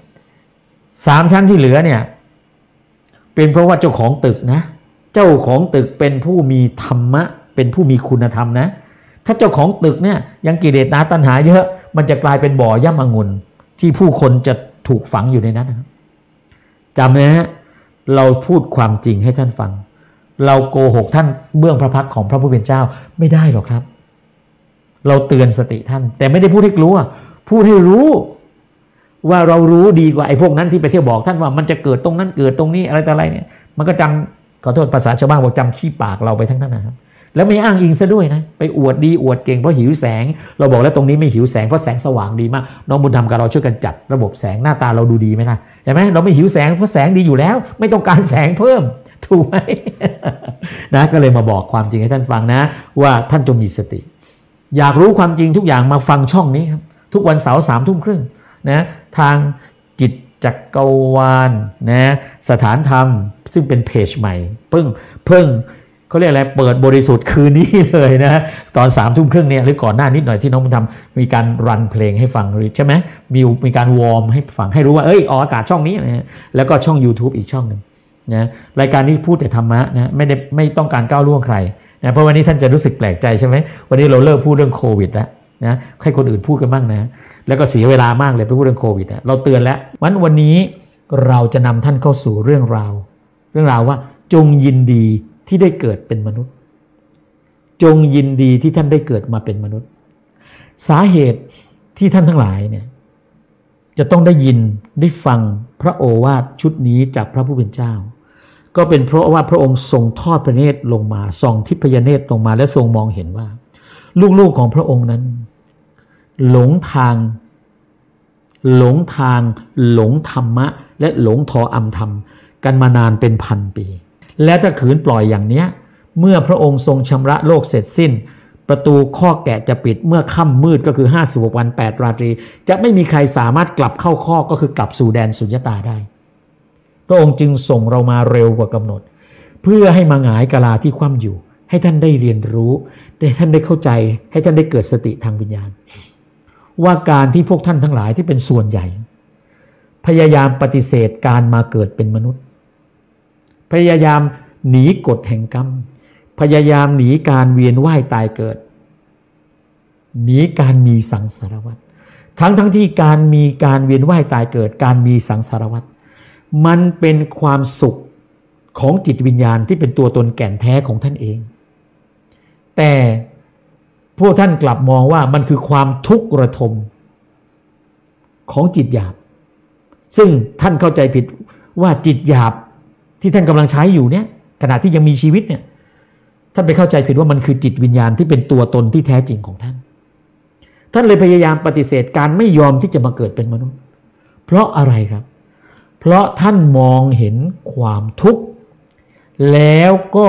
3ชั้นที่เหลือเนี่ยเป็นเพราะว่าเจ้าของตึกนะเจ้าของตึกเป็นผู้มีธรรมะเป็นผู้มีคุณธรรมนะถ้าเจ้าของตึกเนี่ยยังกิเลสตัณหาเยอะมันจะกลายเป็นบ่อย่ำองุ่นที่ผู้คนจะถูกฝังอยู่ในนั้นนะครับจำนะฮะเราพูดความจริงให้ท่านฟังเราโกหกท่านเบื้องพระพักของพระผู้เป็นเจ้าไม่ได้หรอกครับเราเตือนสติท่านแต่ไม่ได้พูดให้กลัวพูดให้รู้ว่าเรารู้ดีกว่าไอ้พวกนั้นที่ไปเที่ยวบอกท่านว่ามันจะเกิดตรงนั้นเกิดตรงนี้อะไรต่ออะไรเนี่ยมันก็จำขอโทษภาษาชาวบ้านบอกจำขี้ปากเราไปทั้งนั้นนะครับแล้วไม่อ้างอิงซะด้วยนะไปอวดดีอวดเก่งเพราะหิวแสงเราบอกแล้วตรงนี้ไม่หิวแสงเพราะแสงสว่างดีมากน้องบุญธรรมกับเราช่วยกันจัดระบบแสงหน้าตาเราดูดีไหมล่ะเห็นไหมเราไม่หิวแสงเพราะแสงดีอยู่แล้วไม่ต้องการแสงเพิ่มถูกไหม นะก็เลยมาบอกความจริงให้ท่านฟังนะว่าท่านจงมีสติอยากรู้ความจริงทุกอย่างมาฟังช่องนี้ครับทุกวันเสาร์3:30นะทางจิตจักรวาลนะสถานธรรมซึ่งเป็นเพจใหม่เพิ่งเขาเรียกอะไรเปิดบริสุทธิ์คืนนี้เลยนะตอน3:30เนี่ยหรือก่อนหน้านิดหน่อยที่น้องมันทำมีการรันเพลงให้ฟังใช่ไหมมีการวอร์มให้ฟังให้รู้ว่าออกอากาศช่องนี้นะแล้วก็ช่อง YouTube อีกช่องหนึ่งนะรายการนี้พูดแต่ธรรมะนะไม่ต้องการก้าวล่วงใครนะเพราะวันนี้ท่านจะรู้สึกแปลกใจใช่ไหมวันนี้เราเลิกพูดเรื่องโควิดแล้วนะให้คนอื่นพูดกันบ้างนะแล้วก็เสียเวลามากเลยไปพูดเรื่องโควิดเราเตือนแล้ววันนี้เราจะนำท่านเข้าสู่เรื่องราวว่าจงยินดีที่ได้เกิดเป็นมนุษย์จงยินดีที่ท่านได้เกิดมาเป็นมนุษย์สาเหตุที่ท่านทั้งหลายเนี่ยจะต้องได้ยินได้ฟังพระโอวาทชุดนี้จากพระผู้เป็นเจ้าก็เป็นเพราะว่าพระองค์ทรงทอดพระเนตรลงมาส่องทิพยเนตรลงมาและทรงมองเห็นว่าลูกๆของพระองค์นั้นหลงทางหลงธรรมะและหลงทออำธรรมกันมานานเป็นพันปีและถ้าขืนปล่อยอย่างเนี้ยเมื่อพระองค์ทรงชำระโลกเสร็จสิ้นประตูข้อแกะจะปิดเมื่อค่ำมืดก็คือ56 วัน8 ราตรีจะไม่มีใครสามารถกลับเข้าข้อก็คือกลับสู่แดนสุญญตาได้พระองค์จึงส่งเรามาเร็วกว่ากำหนดเพื่อให้มาหงายกะลาที่คว่ำอยู่ให้ท่านได้เรียนรู้ให้ท่านได้เข้าใจให้ท่านได้เกิดสติทางวิญญาณว่าการที่พวกท่านทั้งหลายที่เป็นส่วนใหญ่พยายามปฏิเสธการมาเกิดเป็นมนุษย์พยายามหนีกฎแห่งกรรมพยายามหนีการเวียนว่ายตายเกิดหนีการมีสังสารวัฏทั้งที่การมีการเวียนว่ายตายเกิดการมีสังสารวัฏมันเป็นความสุขของจิตวิญญาณที่เป็นตัวตนแก่นแท้ของท่านเองแต่พวกท่านกลับมองว่ามันคือความทุกข์ระทมของจิตหยาบซึ่งท่านเข้าใจผิดว่าจิตหยาบที่ท่านกำลังใช้อยู่เนี่ยขณะที่ยังมีชีวิตเนี่ยท่านไปเข้าใจผิดว่ามันคือจิตวิญญาณที่เป็นตัวตนที่แท้จริงของท่านเลยพยายามปฏิเสธการไม่ยอมที่จะมาเกิดเป็นมนุษย์เพราะอะไรครับเพราะท่านมองเห็นความทุกข์แล้วก็ไป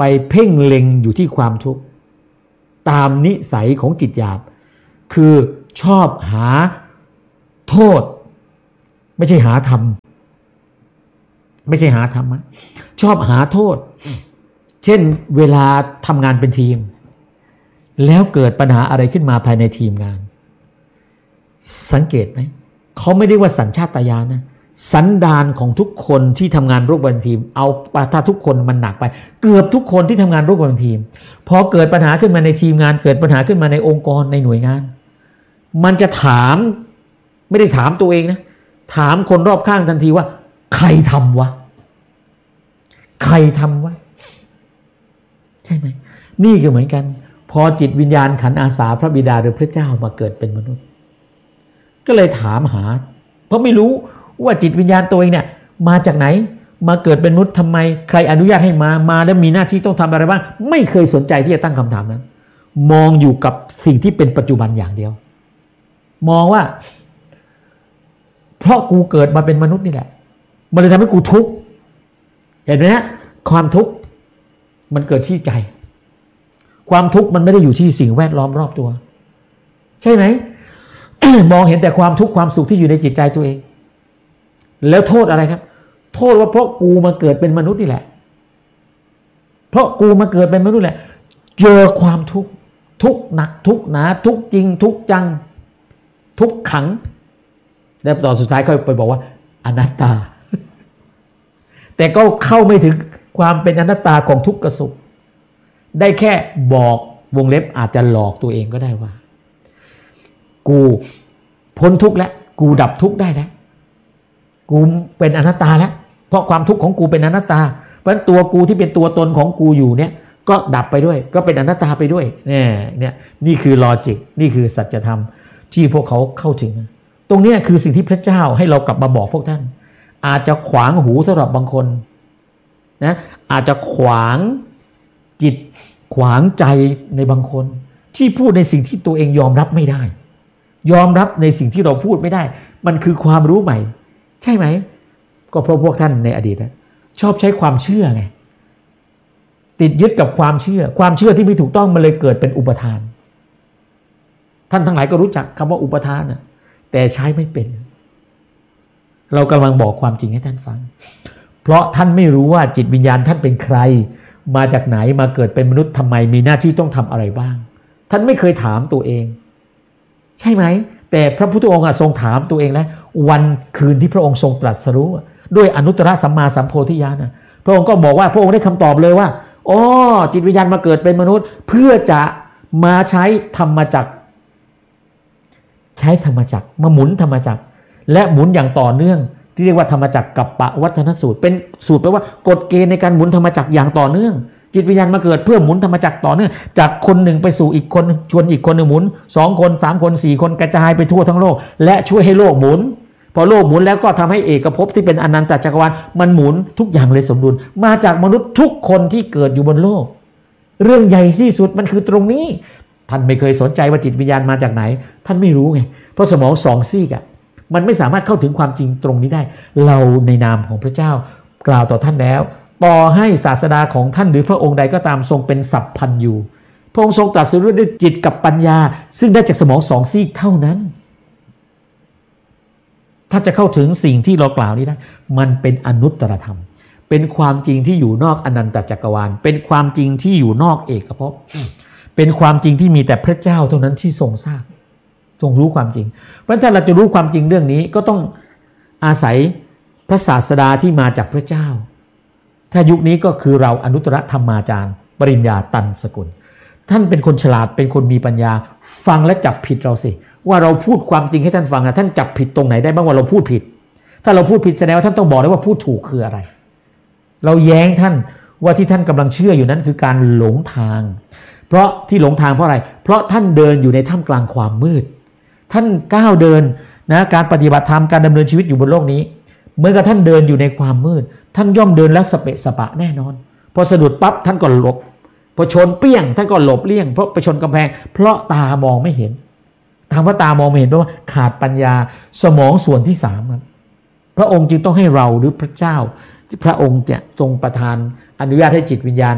ไปเพ่งเล็งอยู่ที่ความทุกข์ตามนิสัยของจิตหยาบคือชอบหาโทษไม่ใช่หาธรรมชอบหาโทษเช่นเวลาทำงานเป็นทีมแล้วเกิดปัญหาอะไรขึ้นมาภายในทีมงานสังเกตไหมเขาไม่ได้ว่าสัญชาตญาณนะสันดานของทุกคนที่ทำงานร่วมกันทีมเอาถ้าทุกคนมันหนักไปเกือบทุกคนที่ทำงานร่วมกันทีมพอเกิดปัญหาขึ้นมาในทีมงานเกิดปัญหาขึ้นมาในองค์กรในหน่วยงานมันจะถามไม่ได้ถามตัวเองนะถามคนรอบข้างทันทีว่าใครทำวะใช่ไหมนี่ก็เหมือนกันพอจิตวิญญาณขันธ์อาสาพระบิดาหรือพระเจ้ามาเกิดเป็นมนุษย์ก็เลยถามหาเพราะไม่รู้ว่าจิตวิญญาณตัวเองเนี่ยมาจากไหนมาเกิดเป็นมนุษย์ทำไมใครอนุญาตให้มาแล้วมีหน้าที่ต้องทำอะไรบ้างไม่เคยสนใจที่จะตั้งคำถามนั้นมองอยู่กับสิ่งที่เป็นปัจจุบันอย่างเดียวมองว่าเพราะกูเกิดมาเป็นมนุษย์นี่แหละมันเลยทำให้กูทุกข์เห็นไหมฮะความทุกข์มันเกิดที่ใจความทุกข์มันไม่ได้อยู่ที่สิ่งแวดล้อมรอบตัวใช่ไหม มองเห็นแต่ความทุกข์ความสุขที่อยู่ในจิตใจตัวเองแล้วโทษอะไรครับโทษว่าเพราะกูมาเกิดเป็นมนุษย์นี่แหละเพราะกูมาเกิดเป็นมนุษย์แหละเจอความทุกข์ทุกข์หนักทุกข์หนาทุกข์จริงทุกข์จังทุกข์ขังแล้วตอนสุดท้ายเขาไปบอกว่าอนัตตา แต่ก็เข้าไม่ถึงความเป็นอนัตตาของทุกข์กับสุขได้แค่บอกวงเล็บอาจจะหลอกตัวเองก็ได้ว่ากูพ้นทุกข์แล้วกูดับทุกข์ได้แล้วกูเป็นอนัตตาแล้วเพราะความทุกข์ของกูเป็นอนัตตาเพราะฉะนั้นตัวกูที่เป็นตัวตนของกูอยู่เนี่ยก็ดับไปด้วยก็เป็นอนัตตาไปด้วยเนี่ยนี่คือลอจิกนี่คือสัจธรรมที่พวกเขาเข้าถึงตรงนี้คือสิ่งที่พระเจ้าให้เรากลับมาบอกพวกท่านอาจจะขวางหูสำหรับบางคนนะอาจจะขวางจิตขวางใจในบางคนที่พูดในสิ่งที่ตัวเองยอมรับไม่ได้ยอมรับในสิ่งที่เราพูดไม่ได้มันคือความรู้ใหม่ใช่ไหมก็เพราะพวกท่านในอดีตนะชอบใช้ความเชื่อไงติดยึดกับความเชื่อที่ไม่ถูกต้องมันเลยเกิดเป็นอุปทานท่านทั้งหลายก็รู้จักคำว่าอุปทานนะแต่ใช้ไม่เป็นเรากำลังบอกความจริงให้ท่านฟังเพราะท่านไม่รู้ว่าจิตวิญญาณท่านเป็นใครมาจากไหนมาเกิดเป็นมนุษย์ทำไมมีหน้าที่ต้องทำอะไรบ้างท่านไม่เคยถามตัวเองใช่ไหมแต่พระพุทธองค์ทรงถามตัวเองแล้ววันคืนที่พระองค์ทรงตรัสรู้ด้วยอนุตตรสัมมาสัมโพธิญาณพระองค์ก็บอกว่าพระองค์ได้คำตอบเลยว่าอ๋อจิตวิญญาณมาเกิดเป็นมนุษย์เพื่อจะมาใช้ธรรมจักรมาหมุนธรรมจักรและหมุนอย่างต่อเนื่องที่เรียกว่าธรรมจักรกัปปวัฏฏนสูตรเป็นสูตรแปลว่ากฎเกณฑ์ในการหมุนธรรมจักรอย่างต่อเนื่องจิตวิญญาณมาเกิดเพื่อหมุนธรรมจักรต่อเนื่องจากคนหนึ่งไปสู่อีกคนชวนอีกคนหนึ่งหมุน2คน3คน4คนกระจายไปทั่วทั้งโลกและช่วยให้โลกหมุนพอโลกหมุนแล้วก็ทำให้เอกภพที่เป็นอนันตจักรวาลมันหมุนทุกอย่างเลยสมดุลมาจากมนุษย์ทุกคนที่เกิดอยู่บนโลกเรื่องใหญ่ที่สุดมันคือตรงนี้ท่านไม่เคยสนใจว่าจิตวิญญาณมาจากไหนท่านไม่รู้ไงเพราะสมองสองซีกมันไม่สามารถเข้าถึงความจริงตรงนี้ได้เราในนามของพระเจ้ากล่าวต่อท่านแล้วต่อให้ศาสดาของท่านหรือพระองค์ใดก็ตามทรงเป็นสัพพัญญูพระองค์ทรงตรัสรู้ด้วยจิตกับปัญญาซึ่งได้จากสมองสองซีกเท่านั้นถ้าจะเข้าถึงสิ่งที่เรากล่าวนี้ได้มันเป็นอนุตตรธรรมเป็นความจริงที่อยู่นอกอนันตจักรวาลเป็นความจริงที่อยู่นอกเอกภพเป็นความจริงที่มีแต่พระเจ้าเท่านั้นที่ทรงทราบทรงรู้ความจริงเพราะถ้าเราจะรู้ความจริงเรื่องนี้ก็ต้องอาศัยพระศาสดาที่มาจากพระเจ้าถ้ายุคนี้ก็คือเราอนุตตรธรรมาจารย์ปริญญาตันสกุลท่านเป็นคนฉลาดเป็นคนมีปัญญาฟังและจับผิดเราสิว่าเราพูดความจริงให้ท่านฟังท่านจับผิดตรงไหนได้บ้างว่าเราพูดผิดถ้าเราพูดผิดแสดงว่าท่านต้องบอกได้ว่าพูดถูกคืออะไรเราแย้งท่านว่าที่ท่านกำลังเชื่ออยู่นั้นคือการหลงทางเพราะที่หลงทางเพราะอะไรเพราะท่านเดินอยู่ในท่ามกลางความมืดท่านก้าวเดินนะการปฏิบัติธรรมการดำเนินชีวิตอยู่บนโลกนี้เมื่อท่านเดินอยู่ในความมืดท่านย่อมเดินแล้วสเปะสปะแน่นอนพอสะดุดปั๊บท่านก็หลบพอชนเปี้ยงท่านก็หลบเลี่ยงเพราะไปชนกำแพงเพราะตามองไม่เห็นถามว่าตามองไม่เห็นเพราะว่าขาดปัญญาสมองส่วนที่3ครับพระองค์จึงต้องให้เราหรือพระเจ้าพระองค์จะทรงประทานอนุญาตให้จิตวิญญาณ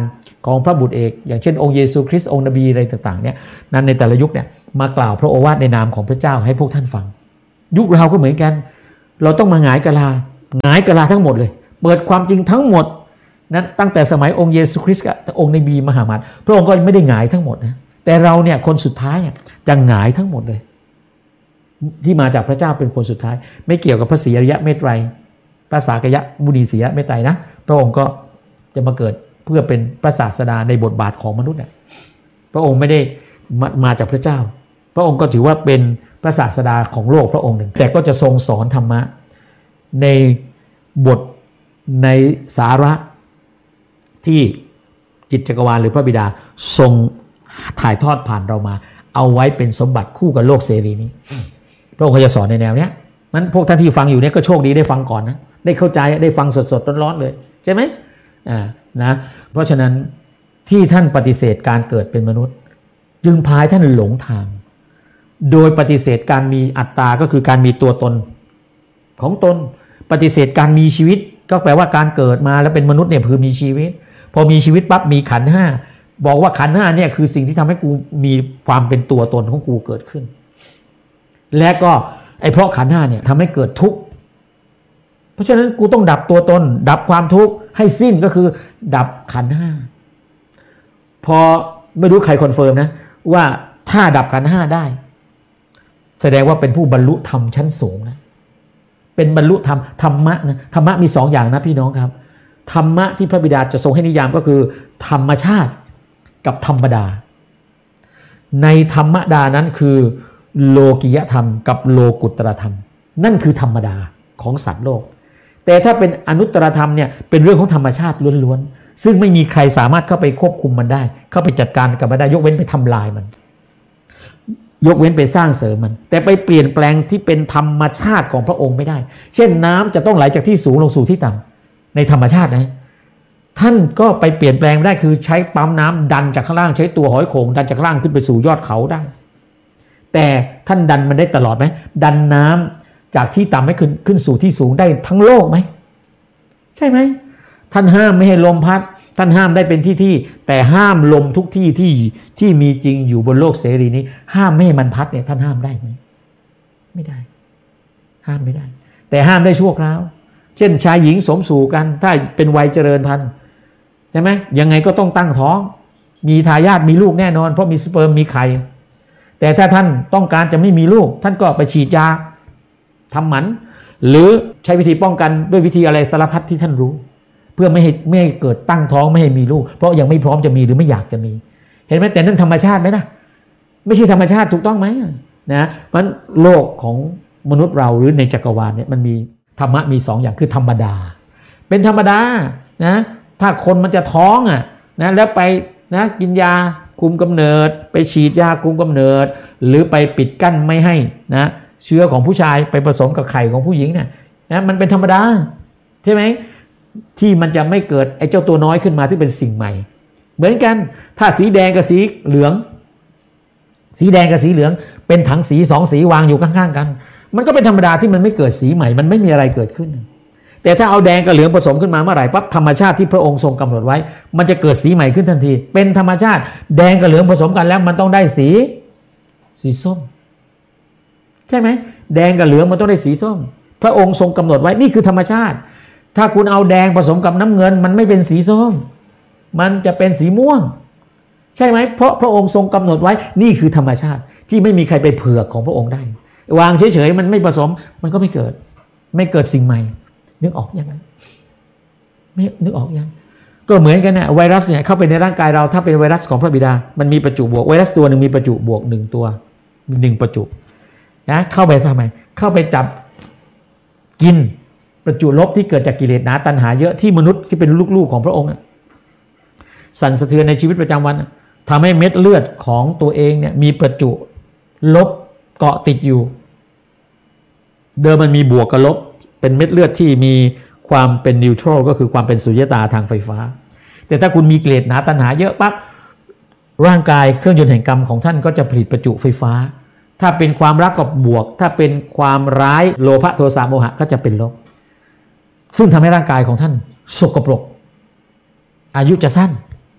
ของพระบุตรเอกอย่างเช่นองค์เยซูคริสต์องค์นบีอะไรต่างๆเนี่ยนั้นในแต่ละยุคเนี่ยมากล่าวพระโอวาทในนามของพระเจ้าให้พวกท่านฟังยุคเราก็เหมือนกันเราต้องมาหงายกะลทั้งหมดเลยเปิดความจริงทั้งหมดนั้นตั้งแต่สมัยองค์เยซูคริสต์กับองค์นบีมหามัดพระองค์ก็ไม่ได้หงายทั้งหมดนะแต่เราเนี่ยคนสุดท้ายจะหงายทั้งหมดเลยที่มาจากพระเจ้าเป็นคนสุดท้ายไม่เกี่ยวกับพระศรีอริยะเมตไตรพระสากยะมุนีศรีเมตไตรนะพระองค์ก็จะมาเกิดเพื่อเป็นพระศาสดาในบทบาทของมนุษย์เนี่ยพระองค์ไม่ได้มาจากพระเจ้าพระองค์ก็ถือว่าเป็นพระศาสดาของโลกพระองค์หนึ่งแต่ก็จะทรงสอนธรรมะในบทในสาระที่จิตจักรวาลหรือพระบิดาทรงถ่ายทอดผ่านเรามาเอาไว้เป็นสมบัติคู่กับโลกเสรีนี้พระองค์ก็จะสอนในแนวเนี้ยมันพวกท่านที่ฟังอยู่เนี่ยก็โชคดีได้ฟังก่อนนะได้เข้าใจได้ฟังสดๆร้อนๆเลยใช่ไหมนะเพราะฉะนั้นที่ท่านปฏิเสธการเกิดเป็นมนุษย์จึงพาท่านหลงทางโดยปฏิเสธการมีอัตตาก็คือการมีตัวตนของตนปฏิเสธการมีชีวิตก็แปลว่าการเกิดมาแล้วเป็นมนุษย์เนี่ยคือมีชีวิตพอมีชีวิตปั๊บมีขันธ์ห้าบอกว่าขันธ์ห้าเนี่ยคือสิ่งที่ทำให้กูมีความเป็นตัวตนของกูเกิดขึ้นและก็เพราะขันธ์ห้าเนี่ยทำให้เกิดทุกข์เพราะฉะนั้นกูต้องดับตัวตนดับความทุกข์ให้สิ้นก็คือดับขันธ์ห้าพอไม่รู้ใครคอนเฟิร์มนะว่าถ้าดับขันธ์ห้าได้แสดงว่าเป็นผู้บรรลุธรรมชั้นสูงนะเป็นบรรลุธรรมะนะธรรมะมี2อย่างนะพี่น้องครับธรรมะที่พระบิดาจะทรงให้นิยามก็คือธรรมชาติกับธรรมดาในธรรมดานั้นคือโลกิยธรรมกับโลกุตตรธรรมนั่นคือธรรมดาของสัตว์โลกแต่ถ้าเป็นอนุตตรธรรมเนี่ยเป็นเรื่องของธรรมชาติล้วนๆซึ่งไม่มีใครสามารถเข้าไปควบคุมมันได้เข้าไปจัดการกับมันได้ยกเว้นไปทำลายมันยกเว้นไปสร้างเสริมมันแต่ไปเปลี่ยนแปลงที่เป็นธรรมชาติของพระองค์ไม่ได้เช่นน้ำจะต้องไหลจากที่สูงลงสู่ที่ต่ำในธรรมชาตินะท่านก็ไปเปลี่ยนแปลงได้คือใช้ปั๊มน้ำดันจากข้างล่างใช้ตัวหอยโข่งดันจากข้างล่างขึ้นไปสู่ยอดเขาได้แต่ท่านดันมันได้ตลอดไหมดันน้ำจากที่ต่ำให้ขึ้นสู่ที่สูงได้ทั้งโลกไหมใช่ไหมท่านห้ามไม่ให้ลมพัดท่านห้ามได้เป็นที่แต่ห้ามลมทุกที่มีจริงอยู่บนโลกเสรีนี้ห้ามไม่ให้มันพัดเนี่ยท่านห้ามได้ไหมไม่ได้ห้ามไม่ได้แต่ห้ามได้ชั่วคราวเช่นชายหญิงสมสู่กันถ้าเป็นวัยเจริญพันธุ์ใช่ไหมยังไงก็ต้องตั้งท้องมีทายาทมีลูกแน่นอนเพราะมีสเปิร์มมีไข่แต่ถ้าท่านต้องการจะไม่มีลูกท่านก็ไปฉีดยาทำหมันหรือใช้วิธีป้องกันด้วยวิธีอะไรสารพัดที่ท่านรู้เพื่อไม่ให้เกิดตั้งท้องไม่ให้มีลูกเพราะยังไม่พร้อมจะมีหรือไม่อยากจะมีเห็นไหมแต่นั่นธรรมชาติไหมนะไม่ใช่ธรรมชาติถูกต้องไหมนะมันโลกของมนุษย์เราหรือในจักรวาลเนี่ยมันมีธรรมะมี2อย่างคือธรรมดาเป็นธรรมดานะถ้าคนมันจะท้องนะแล้วไปนะกินยาคุมกำเนิดไปฉีดยาคุมกำเนิดหรือไปปิดกั้นไม่ให้นะเชื้อของผู้ชายไปผสมกับไข่ของผู้หญิงเนี่ยนะมันเป็นธรรมดาใช่ไหมที่มันจะไม่เกิดไอ้เจ้าตัวน้อยขึ้นมาที่เป็นสิ่งใหม่เหมือนกันถ้าสีแดงกับสีเหลืองสีแดงกับสีเหลืองเป็นถังสี2สีวางอยู่ข้างๆกันมันก็เป็นธรรมดาที่มันไม่เกิดสีใหม่มันไม่มีอะไรเกิดขึ้นแต่ถ้าเอาแดงกับเหลืองผสมขึ้นมาเมื่อไหร่ปั๊บธรรมชาติที่พระองค์ทรงกำหนดไว้มันจะเกิดสีใหม่ขึ้นทันทีเป็นธรรมชาติแดงกับเหลืองผสมกันแล้วมันต้องได้สีส้มใช่ไหมแดงกับเหลืองมันต้องได้สีส้มพระองค์ทรงกำหนดไว้นี่คือธรรมชาติถ้าคุณเอาแดงผสมกับน้ำเงินมันไม่เป็นสีส้มมันจะเป็นสีม่วงใช่ไหมเพราะพระองค์ทรงกำหนดไว้นี่คือธรรมชาติที่ไม่มีใครไปเผือกของพระองค์ได้วางเฉยๆมันไม่ผสมมันก็ไม่เกิดสิ่งใหม่นึกออกยังไม่นึกออกยังก็เหมือนกันนะไวรัสเนี่ยเข้าไปในร่างกายเราถ้าเป็นไวรัสของพระบิดามันมีประจุบวกไวรัสตัวหนึ่งมีประจุบวก1ตัว1ประจุนะเข้าไปทำไมเข้าไปจับกินประจุลบที่เกิดจากกิเลสหนาตัณหาเยอะที่มนุษย์ที่เป็นลูกๆของพระองค์สั่นสะเทือนในชีวิตประจำวันทำให้เม็ดเลือดของตัวเองเนี่ยมีประจุลบเกาะติดอยู่เดิมมันมีบวกกับลบเป็นเม็ดเลือดที่มีความเป็นนิวทรัลก็คือความเป็นสุญญตาทางไฟฟ้าแต่ถ้าคุณมีกิเลสหนาตัณหาเยอะปั๊บร่างกายเครื่องยนต์แห่งกรรมของท่านก็จะผลิตประจุไฟฟ้าถ้าเป็นความรักกับบวกถ้าเป็นความร้ายโลภะโทสะโมหะก็จะเป็นลบซึ่งทำให้ร่างกายของท่านสกปรกอายุจะสั้น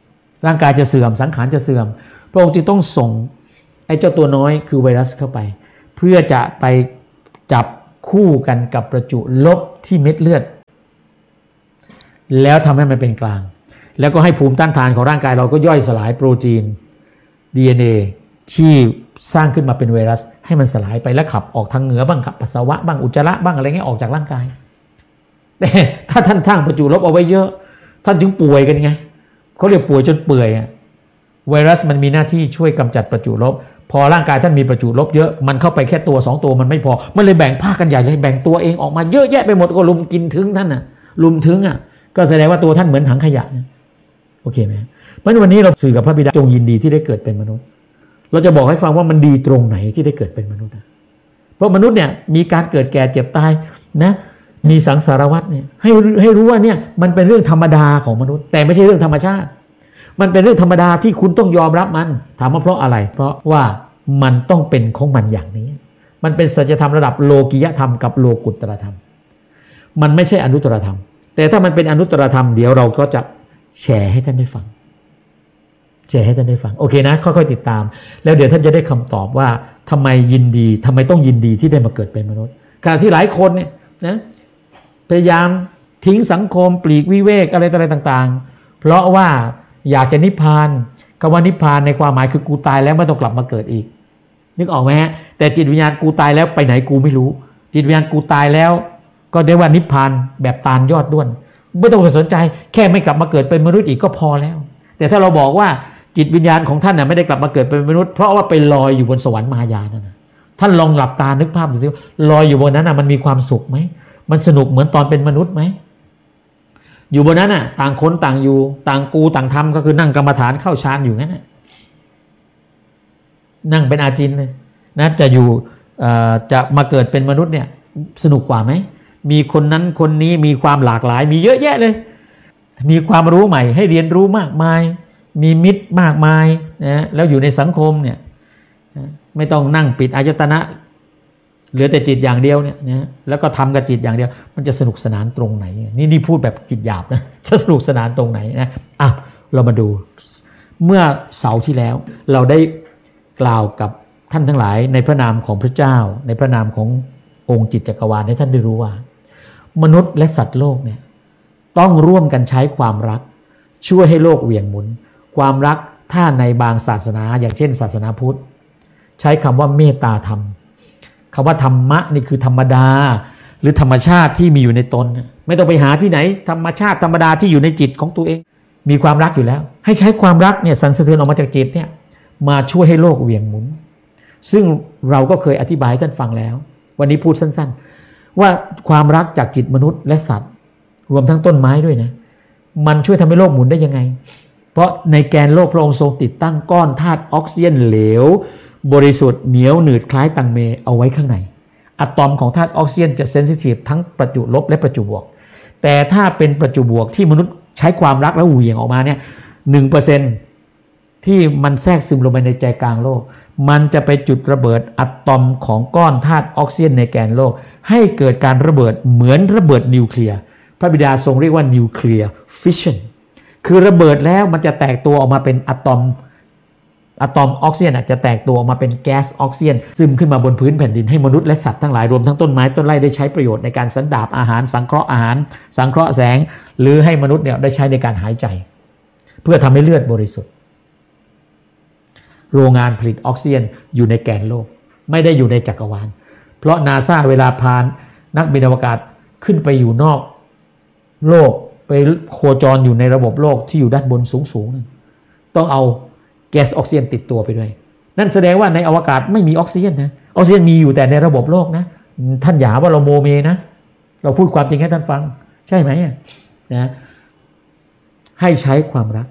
ร่างกายจะเสื่อมสังขารจะเสื่อมพระองค์จึงต้องส่งไอ้เจ้าตัวน้อยคือไวรัสเข้าไปเพื่อจะไปจับคู่กันกับประจุลบที่เม็ดเลือดแล้วทำให้มันเป็นกลางแล้วก็ให้ภูมิต้านทานของร่างกายเราก็ย่อยสลายโปรตีน DNA ที่สร้างขึ้นมาเป็นไวรัสให้มันสลายไปแล้วขับออกทางเหงื่อบ้างขับปัสสาวะบ้างอุจจาระบ้างอะไรเงี้ยออกจากร่างกายแต่ถ้าท่านสร้างประจุลบเอาไว้เยอะท่านจึงป่วยกันไงเขาเรียกป่วยจนเปื่อยไวรัสมันมีหน้าที่ช่วยกำจัดประจุลบพอร่างกายท่านมีประจุลบเยอะมันเข้าไปแค่ตัว2ตัวมันไม่พอมันเลยแบ่งภาคกันใหญ่เลยแบ่งตัวเองออกมาเยอะแยะไปหมดก็ลุมกินถึงท่านน่ะลุมถึงก็แสดงว่าตัวท่านเหมือนถังขยะนะโอเคไหมเพราะวันนี้เราสื่อกับพระบิดาจงยินดีที่ได้เกิดเป็นมนุษย์เราจะบอกให้ฟังว่ามันดีตรงไหนที่ได้เกิดเป็นมนุษย์เพราะมนุษย์เนี่ยมีการเกิดแก่เจ็บตายนะมีสังสารวัฏเนี่ยให้รู้ว่าเนี่ยมันเป็นเรื่องธรรมดาของมนุษย์แต่ไม่ใช่เรื่องธรรมชาติมันเป็นเรื่องธรรมดาที่คุณต้องยอมรับมันถามว่าเพราะอะไรเพราะว่ามันต้องเป็นของมันอย่างนี้มันเป็นสัจธรรมระดับโลกิยธรรมกับโลกุตตรธรรมมันไม่ใช่อนุตตรธรรมแต่ถ้ามันเป็นอนุตตรธรรมเดี๋ยวเราก็จะแชร์ให้ท่านได้ฟังโอเคนะค่อยๆติดตามแล้วเดี๋ยวท่านจะได้คำตอบว่าทำไมยินดีทำไมต้องยินดีที่ได้มาเกิดเป็นมนุษย์ขณะที่หลายคนเนี่ยนะพยายามทิ้งสังคมปลีกวิเวกอะไรต่างๆเพราะว่าอยากจะนิพพานคำว่านิพพานในความหมายคือกูตายแล้วไม่ต้องกลับมาเกิดอีกนึกออกไหมฮะแต่จิตวิญญาณกูตายแล้วไปไหนกูไม่รู้จิตวิญญาณกูตายแล้วก็เรียกว่านิพพานแบบตาลยอดด้วนไม่ต้องสนใจแค่ไม่กลับมาเกิดเป็นมนุษย์อีกก็พอแล้วแต่ถ้าเราบอกว่าจิตวิญญาณของท่านน่ะไม่ได้กลับมาเกิดเป็นมนุษย์เพราะว่าไปลอยอยู่บนสวรรค์มายานั่นนะท่านลองหลับตานึกภาพดูสิลอยอยู่บนนั้นน่ะมันมีความสุขไหมมันสนุกเหมือนตอนเป็นมนุษย์ไหมอยู่บนนั้นน่ะต่างคนต่างอยู่ต่างกูต่างทำก็คือนั่งกรรมฐานเข้าฌานอยู่งั้นน่ะนั่งเป็นอาจินเลยนะจะอยู่จะมาเกิดเป็นมนุษย์เนี่ยสนุกกว่าไหมมีคนนั้นคนนี้มีความหลากหลายมีเยอะแยะเลยมีความรู้ใหม่ให้เรียนรู้มากมายมีมิตรมากมายนะแล้วอยู่ในสังคมเนี่ยไม่ต้องนั่งปิดอายตนะเหลือแต่จิตอย่างเดียวเนี่ยนะแล้วก็ทำกับจิตอย่างเดียวมันจะสนุกสนานตรงไหนนี่พูดแบบจิตหยาบนะจะสนุกสนานตรงไหนนะเรามาดูเมื่อเสาร์ที่แล้วเราได้กล่าวกับท่านทั้งหลายในพระนามของพระเจ้าในพระนามขององค์จิตจักรวาลให้ท่านได้รู้ว่ามนุษย์และสัตว์โลกเนี่ยต้องร่วมกันใช้ความรักช่วยให้โลกเหวี่ยงหมุนความรักถ้าในบางศาสนาอย่างเช่นศาสนาพุทธใช้คำว่าเมตตาธรรมคำว่าธรรมะนี่คือธรรมดาหรือธรรมชาติที่มีอยู่ในตนไม่ต้องไปหาที่ไหนธรรมชาติธรรมดาที่อยู่ในจิตของตัวเองมีความรักอยู่แล้วให้ใช้ความรักเนี่ยสั่นสะเทือนออกมาจากจิตเนี่ยมาช่วยให้โลกเหวี่ยงหมุนซึ่งเราก็เคยอธิบายให้ท่านฟังแล้ววันนี้พูดสั้นๆว่าความรักจากจิตมนุษย์และสัตว์รวมทั้งต้นไม้ด้วยนะมันช่วยทำให้โลกหมุนได้ยังไงเพราะในแกนโลกพระองค์ทรงติดตั้งก้อนธาตุออกซิเจนเหลวบริสุทธิ์เหนียวหนืดคล้ายตังเมเอาไว้ข้างในอะตอมของธาตุออกซิเจนจะเซนซิทีฟทั้งประจุลบและประจุบวกแต่ถ้าเป็นประจุบวกที่มนุษย์ใช้ความรักแล้วเหวี่ยงออกมาเนี่ย 1% ที่มันแทรกซึมลงไปในใจกลางโลกมันจะไปจุดระเบิดอะตอมของก้อนธาตุออกซิเจนในแกนโลกให้เกิดการระเบิดเหมือนระเบิดนิวเคลียร์พระบิดาทรงเรียกว่านิวเคลียร์ฟิชชันคือระเบิดแล้วมันจะแตกตัวออกมาเป็นอะตอมออกซิเจนจะแตกตัวออกมาเป็นแก๊สออกซิเจนซึมขึ้นมาบนพื้นแผ่นดินให้มนุษย์และสัตว์ทั้งหลายรวมทั้งต้นไม้ต้นไร่ได้ใช้ประโยชน์ในการสันดาปอาหารสังเคราะห์อาหารสังเคราะห์แสงหรือให้มนุษย์เนี่ยได้ใช้ในการหายใจเพื่อทำให้เลือดบริสุทธิ์โรงงานผลิตออกซิเจนอยู่ในแกนโลกไม่ได้อยู่ในจักรวาลเพราะนาซาเวลาพานักบินอวกาศขึ้นไปอยู่นอกโลกไปโคจรอยู่ในระบบโลกที่อยู่ด้านบนสูงๆต้องเอาแก๊สออกซิเจนติดตัวไปด้วยนั่นแสดงว่าในอวกาศไม่มีออกซิเจนนะออกซิเจนมีอยู่แต่ในระบบโลกนะท่านอย่าว่าเราโมเมนะเราพูดความจริงให้ท่านฟังใช่ไหมนะให้ใช้ความรัก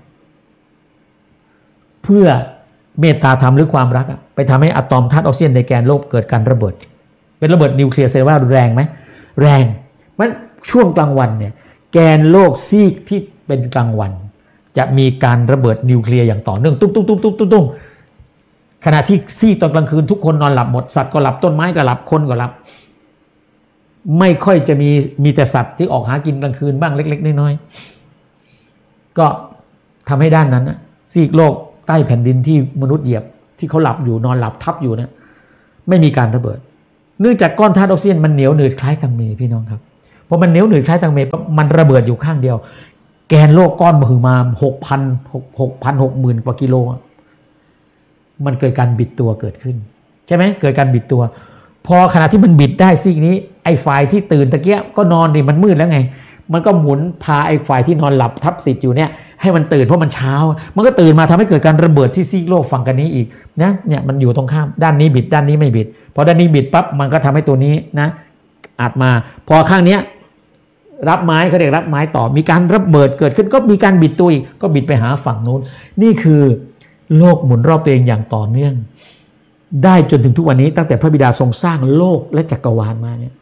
เพื่อเมตตาธรรมหรือความรักไปทำให้อะตอมธาตุออกซิเจนในแกนโลกเกิดการระเบิดเป็นระเบิดนิวเคลียร์แสดงว่าแรงไหมแรงมันช่วงกลางวันเนี่ยแกนโลกซีกที่เป็นกลางวันจะมีการระเบิดนิวเคลียร์อย่างต่อเนื่องตุ้มขณะที่ซีกตอนกลางคืนทุกคนนอนหลับหมดสัตว์ก็หลับต้นไม้ก็หลับคนก็หลับไม่ค่อยจะมีแต่สัตว์ที่ออกหากินกลางคืนบ้างเล็กๆน้อยๆก็ทำให้ด้านนั้นซีกโลกใต้แผ่นดินที่มนุษย์เหยียบที่เขาหลับอยู่นอนหลับทับอยู่นะไม่มีการระเบิดเนื่องจากก้อนธาตุออกซิเจนมันเหนียวหนืดคล้ายตังเมพี่น้องครับพอมันเหนียวหนืดคล้ายตังเมมันระเบิดอยู่ข้างเดียวแกนโลกก้อนมหึมา60,000 กว่ากิโลมันเกิดการบิดตัวเกิดขึ้นใช่ไหมเกิดการบิดตัวพอขณะที่มันบิดได้ซีกนี้ไอ้ฝ่ายที่ตื่นตะเกียก็นอนดิมันมืดแล้วไงมันก็หมุนพาไอ้ฝ่ายที่นอนหลับทับติดอยู่เนี่ยให้มันตื่นเพราะมันเช้ามันก็ตื่นมาทำให้เกิดการระเบิดที่ซีกโลกฝั่งกันนี้อีกนะเนี่ยมันอยู่ตรงข้ามด้านนี้บิดด้านนี้ไม่บิดพอด้านนี้บิดปั๊บมันก็ทำให้ตัวนี้นะอัดมาพอข้างเนี้ยรับไม้เขาเรียกรับไม้ต่อมีการระเบิดเกิดขึ้นก็มีการบิดตัวอีกก็บิดไปหาฝั่งนู้นนี่คือโลกหมุนรอบตัวเองอย่างต่อเนื่องได้จนถึงทุกวันนี้ตั้งแต่พระบิดาทรงสร้างโลกและจักรวาลมาเนี่ย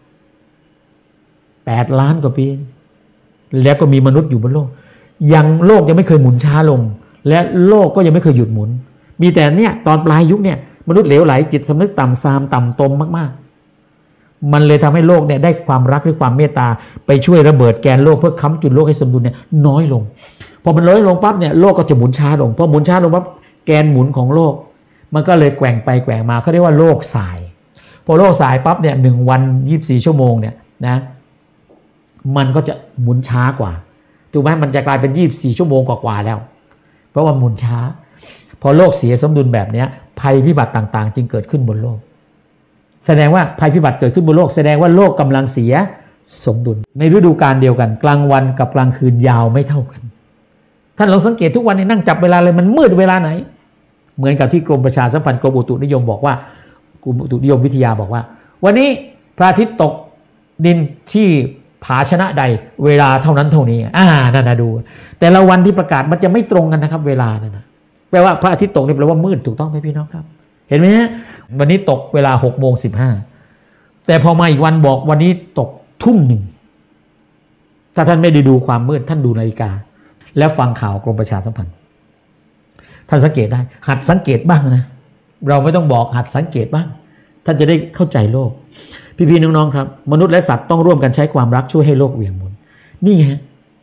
8 ล้านกว่าปีแล้วก็มีมนุษย์อยู่บนโลกยังโลกยังไม่เคยหมุนช้าลงและโลกก็ยังไม่เคยหยุดหมุนมีแต่เนี่ยตอนปลายยุคเนี่ยมนุษย์เหลวไหลจิตสำนึกต่ำซามต่ำตมมากๆมันเลยทำให้โลกเนี่ยได้ความรักหรือความเมตตาไปช่วยระเบิดแกนโลกเพื่อค้ำจุนโลกให้สมดุลเนี่ยน้อยลงพอมันน้อยลงปั๊บเนี่ยโลกก็จะหมุนช้าลงพอหมุนช้าลงปั๊บแกนหมุนของโลกมันก็เลยแกว่งไปแกว่งมาเขาเรียกว่าโลกสายพอโลกสายปั๊บเนี่ย1 วัน 24 ชั่วโมงเนี่ยนะมันก็จะหมุนช้ากว่าถูกไหมมันจะกลายเป็น24 ชั่วโมงกว่าๆแล้วเพราะว่าหมุนช้าพอโลกเสียสมดุลแบบนี้ภัยพิบัติต่างๆจึงเกิดขึ้นบนโลกแสดงว่าภัยพิบัติเกิดขึ้นบนโลกแสดงว่าโลกกำลังเสียสมดุลในฤดูกาลเดียวกันกลางวันกับกลางคืนยาวไม่เท่ากันท่านลองสังเกตทุกวันนี้นั่งจับเวลาเลยมันมืดเวลาไหนเหมือนกับที่กรมประชาสัมพันธ์กรมอุตุนิยมบอกว่ากรมอุตุนิยมวิทยาบอกว่าวันนี้พระอาทิตย์ตกดินที่ผาชนะใดเวลาเท่านั้นเท่านี้นั่นนะดูแต่ละวันที่ประกาศมันจะไม่ตรงกันนะครับเวลานั่นนะแปลว่าพระอาทิตย์ตกนี่แปลว่ามืดถูกต้องไหมพี่น้องครับเห็นไหมฮะวันนี้ตกเวลา6:15แต่พอมาอีกวันบอกวันนี้ตก 1:00ถ้าท่านไม่ได้ดูความมืดท่านดูนาฬิกาแล้วฟังข่าวกรมประชาสัมพันธ์ท่านสังเกตได้หัดสังเกตบ้างนะเราไม่ต้องบอกหัดสังเกตบ้างท่านจะได้เข้าใจโลกพี่ๆน้องๆครับมนุษย์และสัตว์ต้องร่วมกันใช้ความรักช่วยให้โลกเหวี่ยงหมุนนี่ฮะ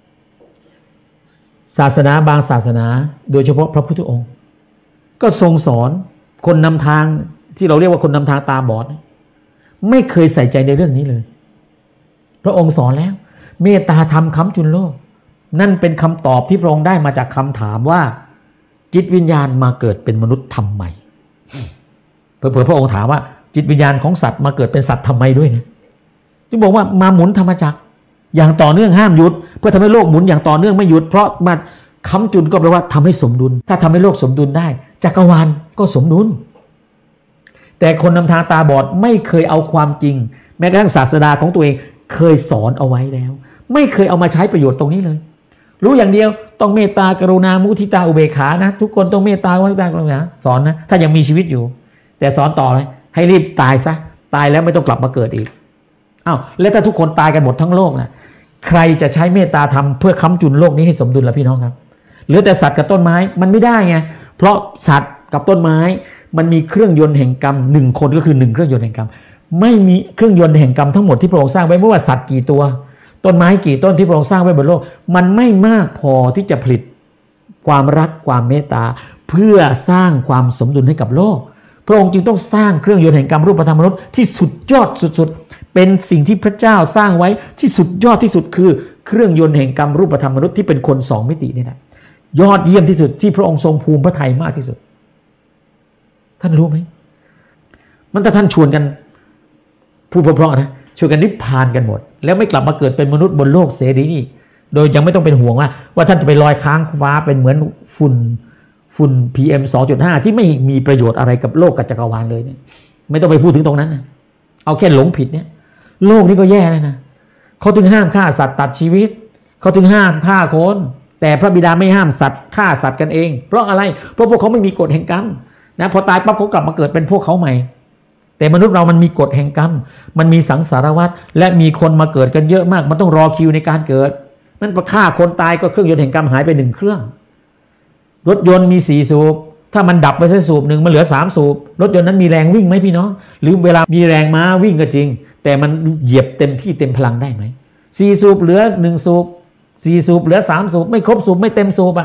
ศาสนาบางศาสนาโดยเฉพาะพระพุทธองค์ก็ทรงสอนคนนำทางที่เราเรียกว่าคนนำทางตาบอดไม่เคยใส่ใจในเรื่องนี้เลยพระองค์สอนแล้วเมตตาธรรมค้ำจุนโลกนั่นเป็นคำตอบที่พระองค์ได้มาจากคำถามว่าจิตวิญญาณมาเกิดเป็นมนุษย์ทำไมเผื่อพระองค์ถามว่าจิตวิญญาณของสัตว์มาเกิดเป็นสัตว์ทำไมด้วยนะจึงบอกว่ามาหมุนธรรมจักรอย่างต่อเนื่องห้ามหยุดเพื่อทำให้โลกหมุนอย่างต่อเนื่องไม่หยุดเพราะมาค้ำจุนก็แปลว่าทำให้สมดุลถ้าทำให้โลกสมดุลได้จักรวาลก็สมดุลแต่คนนำทางตาบอดไม่เคยเอาความจริงแม้กระทั่งศาสดาของตัวเองเคยสอนเอาไว้แล้วไม่เคยเอามาใช้ประโยชน์ตรงนี้เลยรู้อย่างเดียวต้องเมตตากรุณามุทิตาอุเบกขานะทุกคนต้องเมตตามุทิตากรุณาสอนนะถ้ายังมีชีวิตอยู่แต่สอนต่อเลยให้รีบตายซะตายแล้วไม่ต้องกลับมาเกิดอีกแล้วถ้าทุกคนตายกันหมดทั้งโลกนะใครจะใช้เมตตาธรรมเพื่อค้ำจุนโลกนี้ให้สมดุลล่ะพี่น้องครับเหลือแต่สัตว์กับต้นไม้มันไม่ได้ไงเพราะสัตว์กับต้นไม้มันมีเครื่องยนต์แห่งกรรม1 คนก็คือ1เครื่องยนต์แห่งกรรมไม่มีเครื่องยนต์แห่งกรรมทั้งหมดที่พระองค์สร้างไว้ไม่ว่าสัตว์กี่ตัวต้นไม้กี่ต้นที่พระองค์สร้างไว้บนโลกมันไม่มากพอที่จะผลิตความรักความเมตตาเพื่อสร้างความสมดุลให้กับโลกพระองค์จึงต้องสร้างเครื่องยนต์แห่งกรรมรูปธรรมมนุษย์ที่สุดยอดสุดๆเป็นสิ่งที่พระเจ้าสร้างไว้ที่สุดยอดที่สุดคือเครื่องยนต์แห่งกรรมรูปธรรมมนุษย์ที่เป็นคน2 มิตินี่แหละยอดเยี่ยมที่สุดที่พระองค์ทรงภูมิพระทัยมากที่สุดท่านรู้ไหมมันถ้าท่านชวนกันพูดเพราะๆนะชวนกันนิพพานกันหมดแล้วไม่กลับมาเกิดเป็นมนุษย์บนโลกเสรีนี่โดยยังไม่ต้องเป็นห่วงว่าท่านจะไปลอยค้างฟ้าเป็นเหมือนฝุ่น PM 2.5 ที่ไม่มีประโยชน์อะไรกับโลกกับจักรวาลเลยเนี่ยไม่ต้องไปพูดถึงตรงนั้นนะเอาแค่หลงผิดเนี่ยโลกนี้ก็แย่แล้วนะเขาถึงห้ามฆ่าสัตว์ตัดชีวิตเขาถึงห้ามฆ่าคนแต่พระบิดาไม่ห้ามสัตว์ฆ่าสัตว์กันเองเพราะอะไรเพราะพวกเขาไม่มีกฎแห่งกรรมนะพอตายปั๊บเขากลับมาเกิดเป็นพวกเขาใหม่แต่มนุษย์เรามันมีกฎแห่งกรรมมันมีสังสารวัฏและมีคนมาเกิดกันเยอะมากมันต้องรอคิวในการเกิดมันพอฆ่าคนตายก็เครื่องยนต์แห่งกรรมหายไป1 เครื่องรถยนต์มี4 สูบถ้ามันดับไปสักสูบหนึ่งมันเหลือ3 สูบรถยนต์นั้นมีแรงวิ่งไหมพี่น้องหรือเวลามีแรงม้าวิ่งก็จริงแต่มันเหยียบเต็มที่เต็มพลังได้ไหม4 สูบเหลือ1 สูบ4 สูบเหลือ3 สูบไม่ครบสูบไม่เต็มสูบ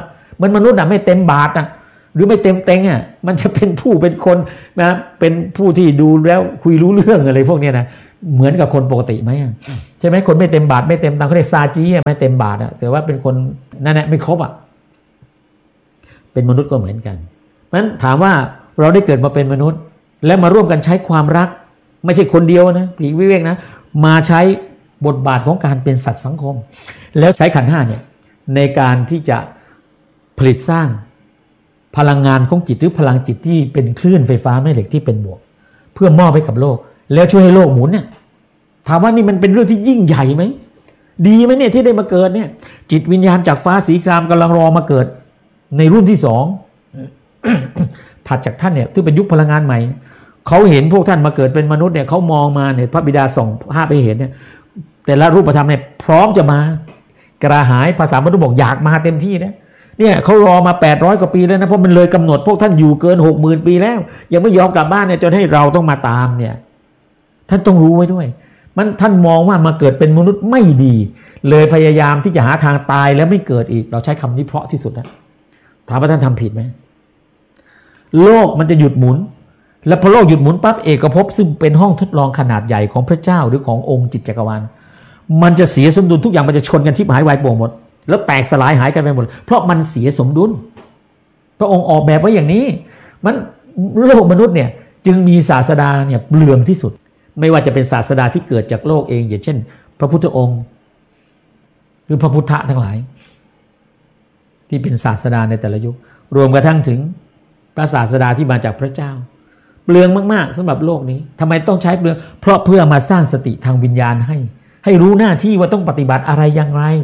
มันมนุษย์ไม่เต็มบาทหรือไม่เต็มเต็งมันจะเป็นผู้เป็นคนนะเป็นผู้ที่ดูแล้วคุยรู้เรื่องอะไรพวกนี้นะเหมือนกับคนปกติไหมใช่ไหมคนไม่เต็มบาทไม่เต็มตังเขาเรียกซาจีไม่เต็มบาทแต่ว่าเป็นคนนั่นแหละไม่ครบเป็นมนุษย์ก็เหมือนกันเพราะฉะนั้นถามว่าเราได้เกิดมาเป็นมนุษย์และมาร่วมกันใช้ความรักไม่ใช่คนเดียวนะปีกวิเวกนะมาใช้บทบาทของการเป็นสัตว์สังคมแล้วใช้ขันธ์ห้าเนี่ยในการที่จะผลิตสร้างพลังงานของจิตหรือพลังจิตที่เป็นคลื่นไฟฟ้าแม่เหล็กที่เป็นบวกเพื่อมอบให้กับโลกแล้วช่วยให้โลกหมุนเนี่ยถามว่านี่มันเป็นเรื่องที่ยิ่งใหญ่ไหมดีไหมเนี่ยที่ได้มาเกิดเนี่ยจิตวิญญาณจากฟ้าสีครามกำลังรอมาเกิดในรุ่นที่สอง ถัดจากท่านเนี่ยที่เป็นยุคพลังงานใหม่เขาเห็นพวกท่านมาเกิดเป็นมนุษย์เนี่ยเขามองมาเนี่ยพระบิดาส่งภาพไปเห็นเนี่ยแต่ละรูปธรรมเนี่ยพร้อมจะมากระหายภาษามนุษย์บอกอยากมาเต็มที่เนี่ยเขารอมา800กว่าปีแล้วนะเพราะมันเลยกำหนดพวกท่านอยู่เกิน 60,000 ปีแล้วยังไม่ยอมกลับบ้านเนี่ยจนให้เราต้องมาตามเนี่ยท่านต้องรู้ไว้ด้วยมันท่านมองว่ามาเกิดเป็นมนุษย์ไม่ดีเลยพยายามที่จะหาทางตายแล้วไม่เกิดอีกเราใช้คำนี้เพราะที่สุดนะถามว่าท่านทำผิดไหมโลกมันจะหยุดหมุนแล้วพอโลกหยุดหมุนปั๊บเอกภพซึ่งเป็นห้องทดลองขนาดใหญ่ของพระเจ้าหรือขององค์จิตจักรวาลมันจะเสียสมดุลทุกอย่างมันจะชนกันชิบหายวายป่วงหมดแล้วแตกสลายหายกันไปหมดเพราะมันเสียสมดุลพระองค์ออกแบบไว้อย่างนี้มันโลกมนุษย์เนี่ยจึงมีศาสดาเนี่ยเปลืองที่สุดไม่ว่าจะเป็นศาสดาที่เกิดจากโลกเองอย่างเช่นพระพุทธองค์หรือพระพุทธะทั้งหลายที่เป็นศาสดาในแต่ละยุครวมกระทั่งถึงพระศาสดาที่มาจากพระเจ้าเปลืองมากๆสำหรับโลกนี้ทำไมต้องใช้เปลืองเพราะเพื่อมาสร้างสติทางวิญญาณให้รู้หน้าที่ว่าต้องปฏิบัติอะไรอย่างไร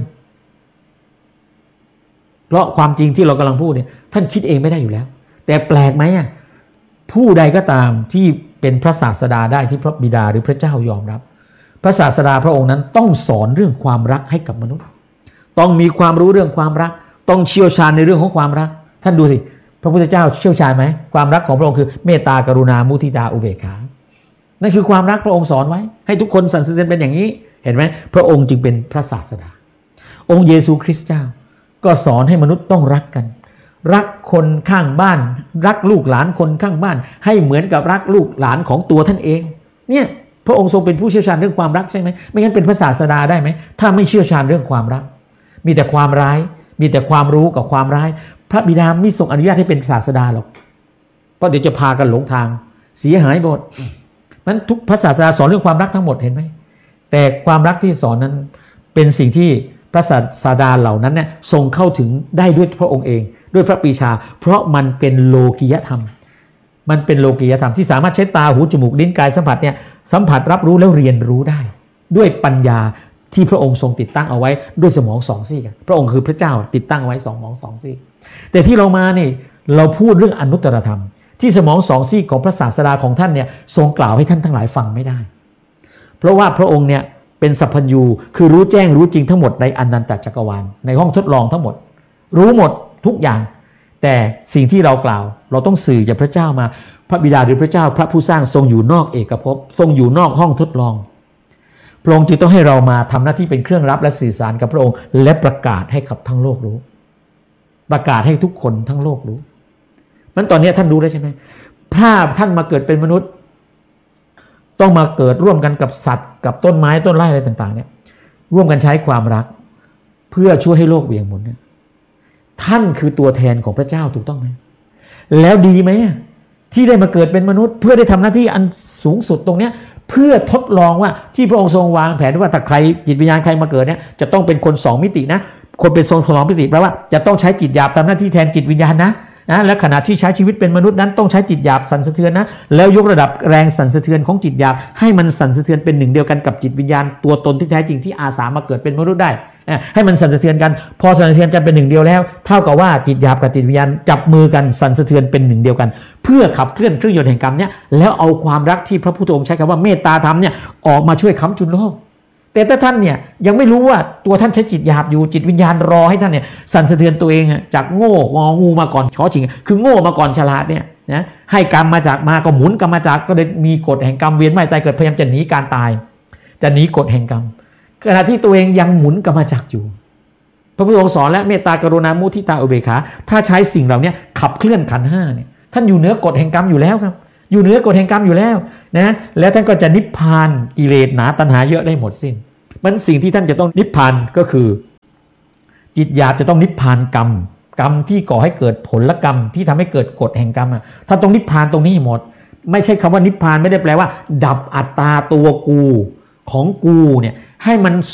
เพราะความจริงที่เรากำลังพูดเนี่ยท่านคิดเองไม่ได้อยู่แล้วแต่แปลกไหมผู้ใดก็ตามที่เป็นพระศาสดาได้ที่พระบิดาหรือพระเจ้ายอมรับพระศาสดาพระองค์นั้นต้องสอนเรื่องความรักให้กับมนุษย์ต้องมีความรู้เรื่องความรักต้องเชี่ยวชาญในเรื่องของความรักท่านดูสิพระพุทธเจ้าเชี่ยวชาญไหมความรักของพระองค์คือเมตตากรุณามุทิตาอุเบกขานั่นคือความรักพระองค์สอนไว้ให้ทุกคนสรรเสริญเป็นอย่างนี้เห็นไหมพระองค์จึงเป็นพระศาสดาองค์เยซูคริสต์เจ้าก็สอนให้มนุษย์ต้องรักกันรักคนข้างบ้านรักลูกหลานคนข้างบ้านให้เหมือนกับรักลูกหลานของตัวท่านเองเนี่ยพระองค์ทรงเป็นผู้เชี่ยวชาญเรื่องความรักใช่ไหมไม่งั้นเป็นพระศาสดาได้ไหมถ้าไม่เชี่ยวชาญเรื่องความรักมีแต่ความร้ายมีแต่ความรู้กับความร้ายพระบิดาไม่ทรงอนุญาตให้เป็นศาสดาหรอกเพราะเดี๋ยวจะพากันหลงทางเสียหายหมดนั้นทุกพระศาสดาสอนเรื่องความรักทั้งหมดเห็นไหมแต่ความรักที่สอนนั้นเป็นสิ่งที่พระศาสดาเหล่านั้นเนี่ยทรงเข้าถึงได้ด้วยพระองค์เองด้วยพระปรีชาเพราะมันเป็นโลกิยธรรมมันเป็นโลกิยธรรมที่สามารถใช้ตาหูจมูกลิ้นกายสัมผัสเนี่ยสัมผัสรับรู้แล้วเรียนรู้ได้ด้วยปัญญาที่พระองค์ทรงติดตั้งเอาไว้ด้วยสมองสองซีกพระองค์คือพระเจ้าติดตั้งไว้สมองสองซีกแต่ที่เรามานี่เราพูดเรื่องอนุตตรธรรมที่สมองสองซีกของพระศาสดาของท่านเนี่ยทรงกล่าวให้ท่านทั้งหลายฟังไม่ได้เพราะว่าพระองค์เนี่ยเป็นสัพพัญญูคือรู้แจ้งรู้จริงทั้งหมดในอนันตจักรวาลในห้องทดลองทั้งหมดรู้หมดทุกอย่างแต่สิ่งที่เรากล่าวเราต้องสื่อจากพระเจ้ามาพระบิดาหรือพระเจ้าพระผู้สร้างทรงอยู่นอกเอกภพทรงอยู่นอกห้องทดลองพระองค์จึงต้องให้เรามาทำหน้าที่เป็นเครื่องรับและสื่อสารกับพระองค์และประกาศให้กับทั้งโลกรู้ประกาศให้ทุกคนทั้งโลกรู้มันตอนนี้ท่านรู้แล้วใช่ไหมถ้าท่านมาเกิดเป็นมนุษย์ต้องมาเกิดร่วมกันกับสัตว์กับต้นไม้ต้นไม้อะไรต่างๆเนี่ยร่วมกันใช้ความรักเพื่อช่วยให้โลกเบี่ยงหมุนเนี่ยท่านคือตัวแทนของพระเจ้าถูกต้องไหมแล้วดีไหมที่ได้มาเกิดเป็นมนุษย์เพื่อได้ทำหน้าที่อันสูงสุดตรงเนี้ยเพื่อทดลองว่าที่พระองค์ทรงวางแผนว่าถ้าใครจิตวิญญาณใครมาเกิดเนี่ยจะต้องเป็นคน2มิตินะคนเป็น2มิติแปลว่าจะต้องใช้จิตหยาบทำหน้าที่แทนจิตวิญญาณนะและขณะที่ใช้ชีวิตเป็นมนุษย์นั้นต้องใช้จิตหยาบสั่นสะเทือนนะแล้วยกระดับแรงสั่นสะเทือนของจิตหยาบให้มันสั่นสะเทือนเป็นหนึ่งเดียวกันกับจิตวิญญาณตัวตนที่แท้จริงที่อาสามาเกิดเป็นมนุษย์ได้ให้มันสั่นสะเทือนกันพอสั่นสะเทือนกันเป็นหนึ่งเดียวแล้วเท่ากับว่าจิตหยาบกับจิตวิญญาณจับมือกันสั่นสะเทือนเป็นหนึ่งเดียวกันเพื่อขับเคลื่อนเครื่องยนต์แห่งกรรมเนี่ยแล้วเอาความรักที่พระพุทธองค์ใช้คำว่าเมตตาธรรมเนี่ยออกมาช่วยค้ำจุนโลกแต่ถ้าท่านเนี่ยยังไม่รู้ว่าตัวท่านใช้จิตหยาบอยู่จิตวิญญาณรอให้ท่านเนี่ยสั่นสะเทือนตัวเองจากโง่งองูมาก่อนช้อชิงคือโง่มาก่อนฉลาดเนี่ยนะให้กรรมมาจากมาก็หมุนกรรมมาจากก็เลยมีกฎแห่งกรรมเวียนว่ายตายเกิดพยายามจะหนีการตายจะหนีกฎแห่งกรรมขณะที่ตัวเองยังหมุนกรรมจักรอยู่พระพุทธองค์สอนและเมตตากรุณามุทิตาอุเบกขาถ้าใช้สิ่งเหล่านี้ขับเคลื่อนขันธ์ห้าเนี่ยท่านอยู่เหนือกฎแห่งกรรมอยู่แล้วครับอยู่เหนือกฎแห่งกรรมอยู่แล้วนะแล้วท่านก็จะนิพพานกิเลสหนาตัณหาเยอะได้หมดสิ้นมันสิ่งที่ท่านจะต้องนิพพานก็คือจิตหยาบจะต้องนิพพานกรรมที่ก่อให้เกิดผลกรรมที่ทำให้เกิดกฎแห่งกรรมท่านต้องนิพพานตรงนี้หมดไม่ใช่คำว่านิพพานไม่ได้แปลว่าดับอัตตาตัวกูของกูเนี่ยให้มัน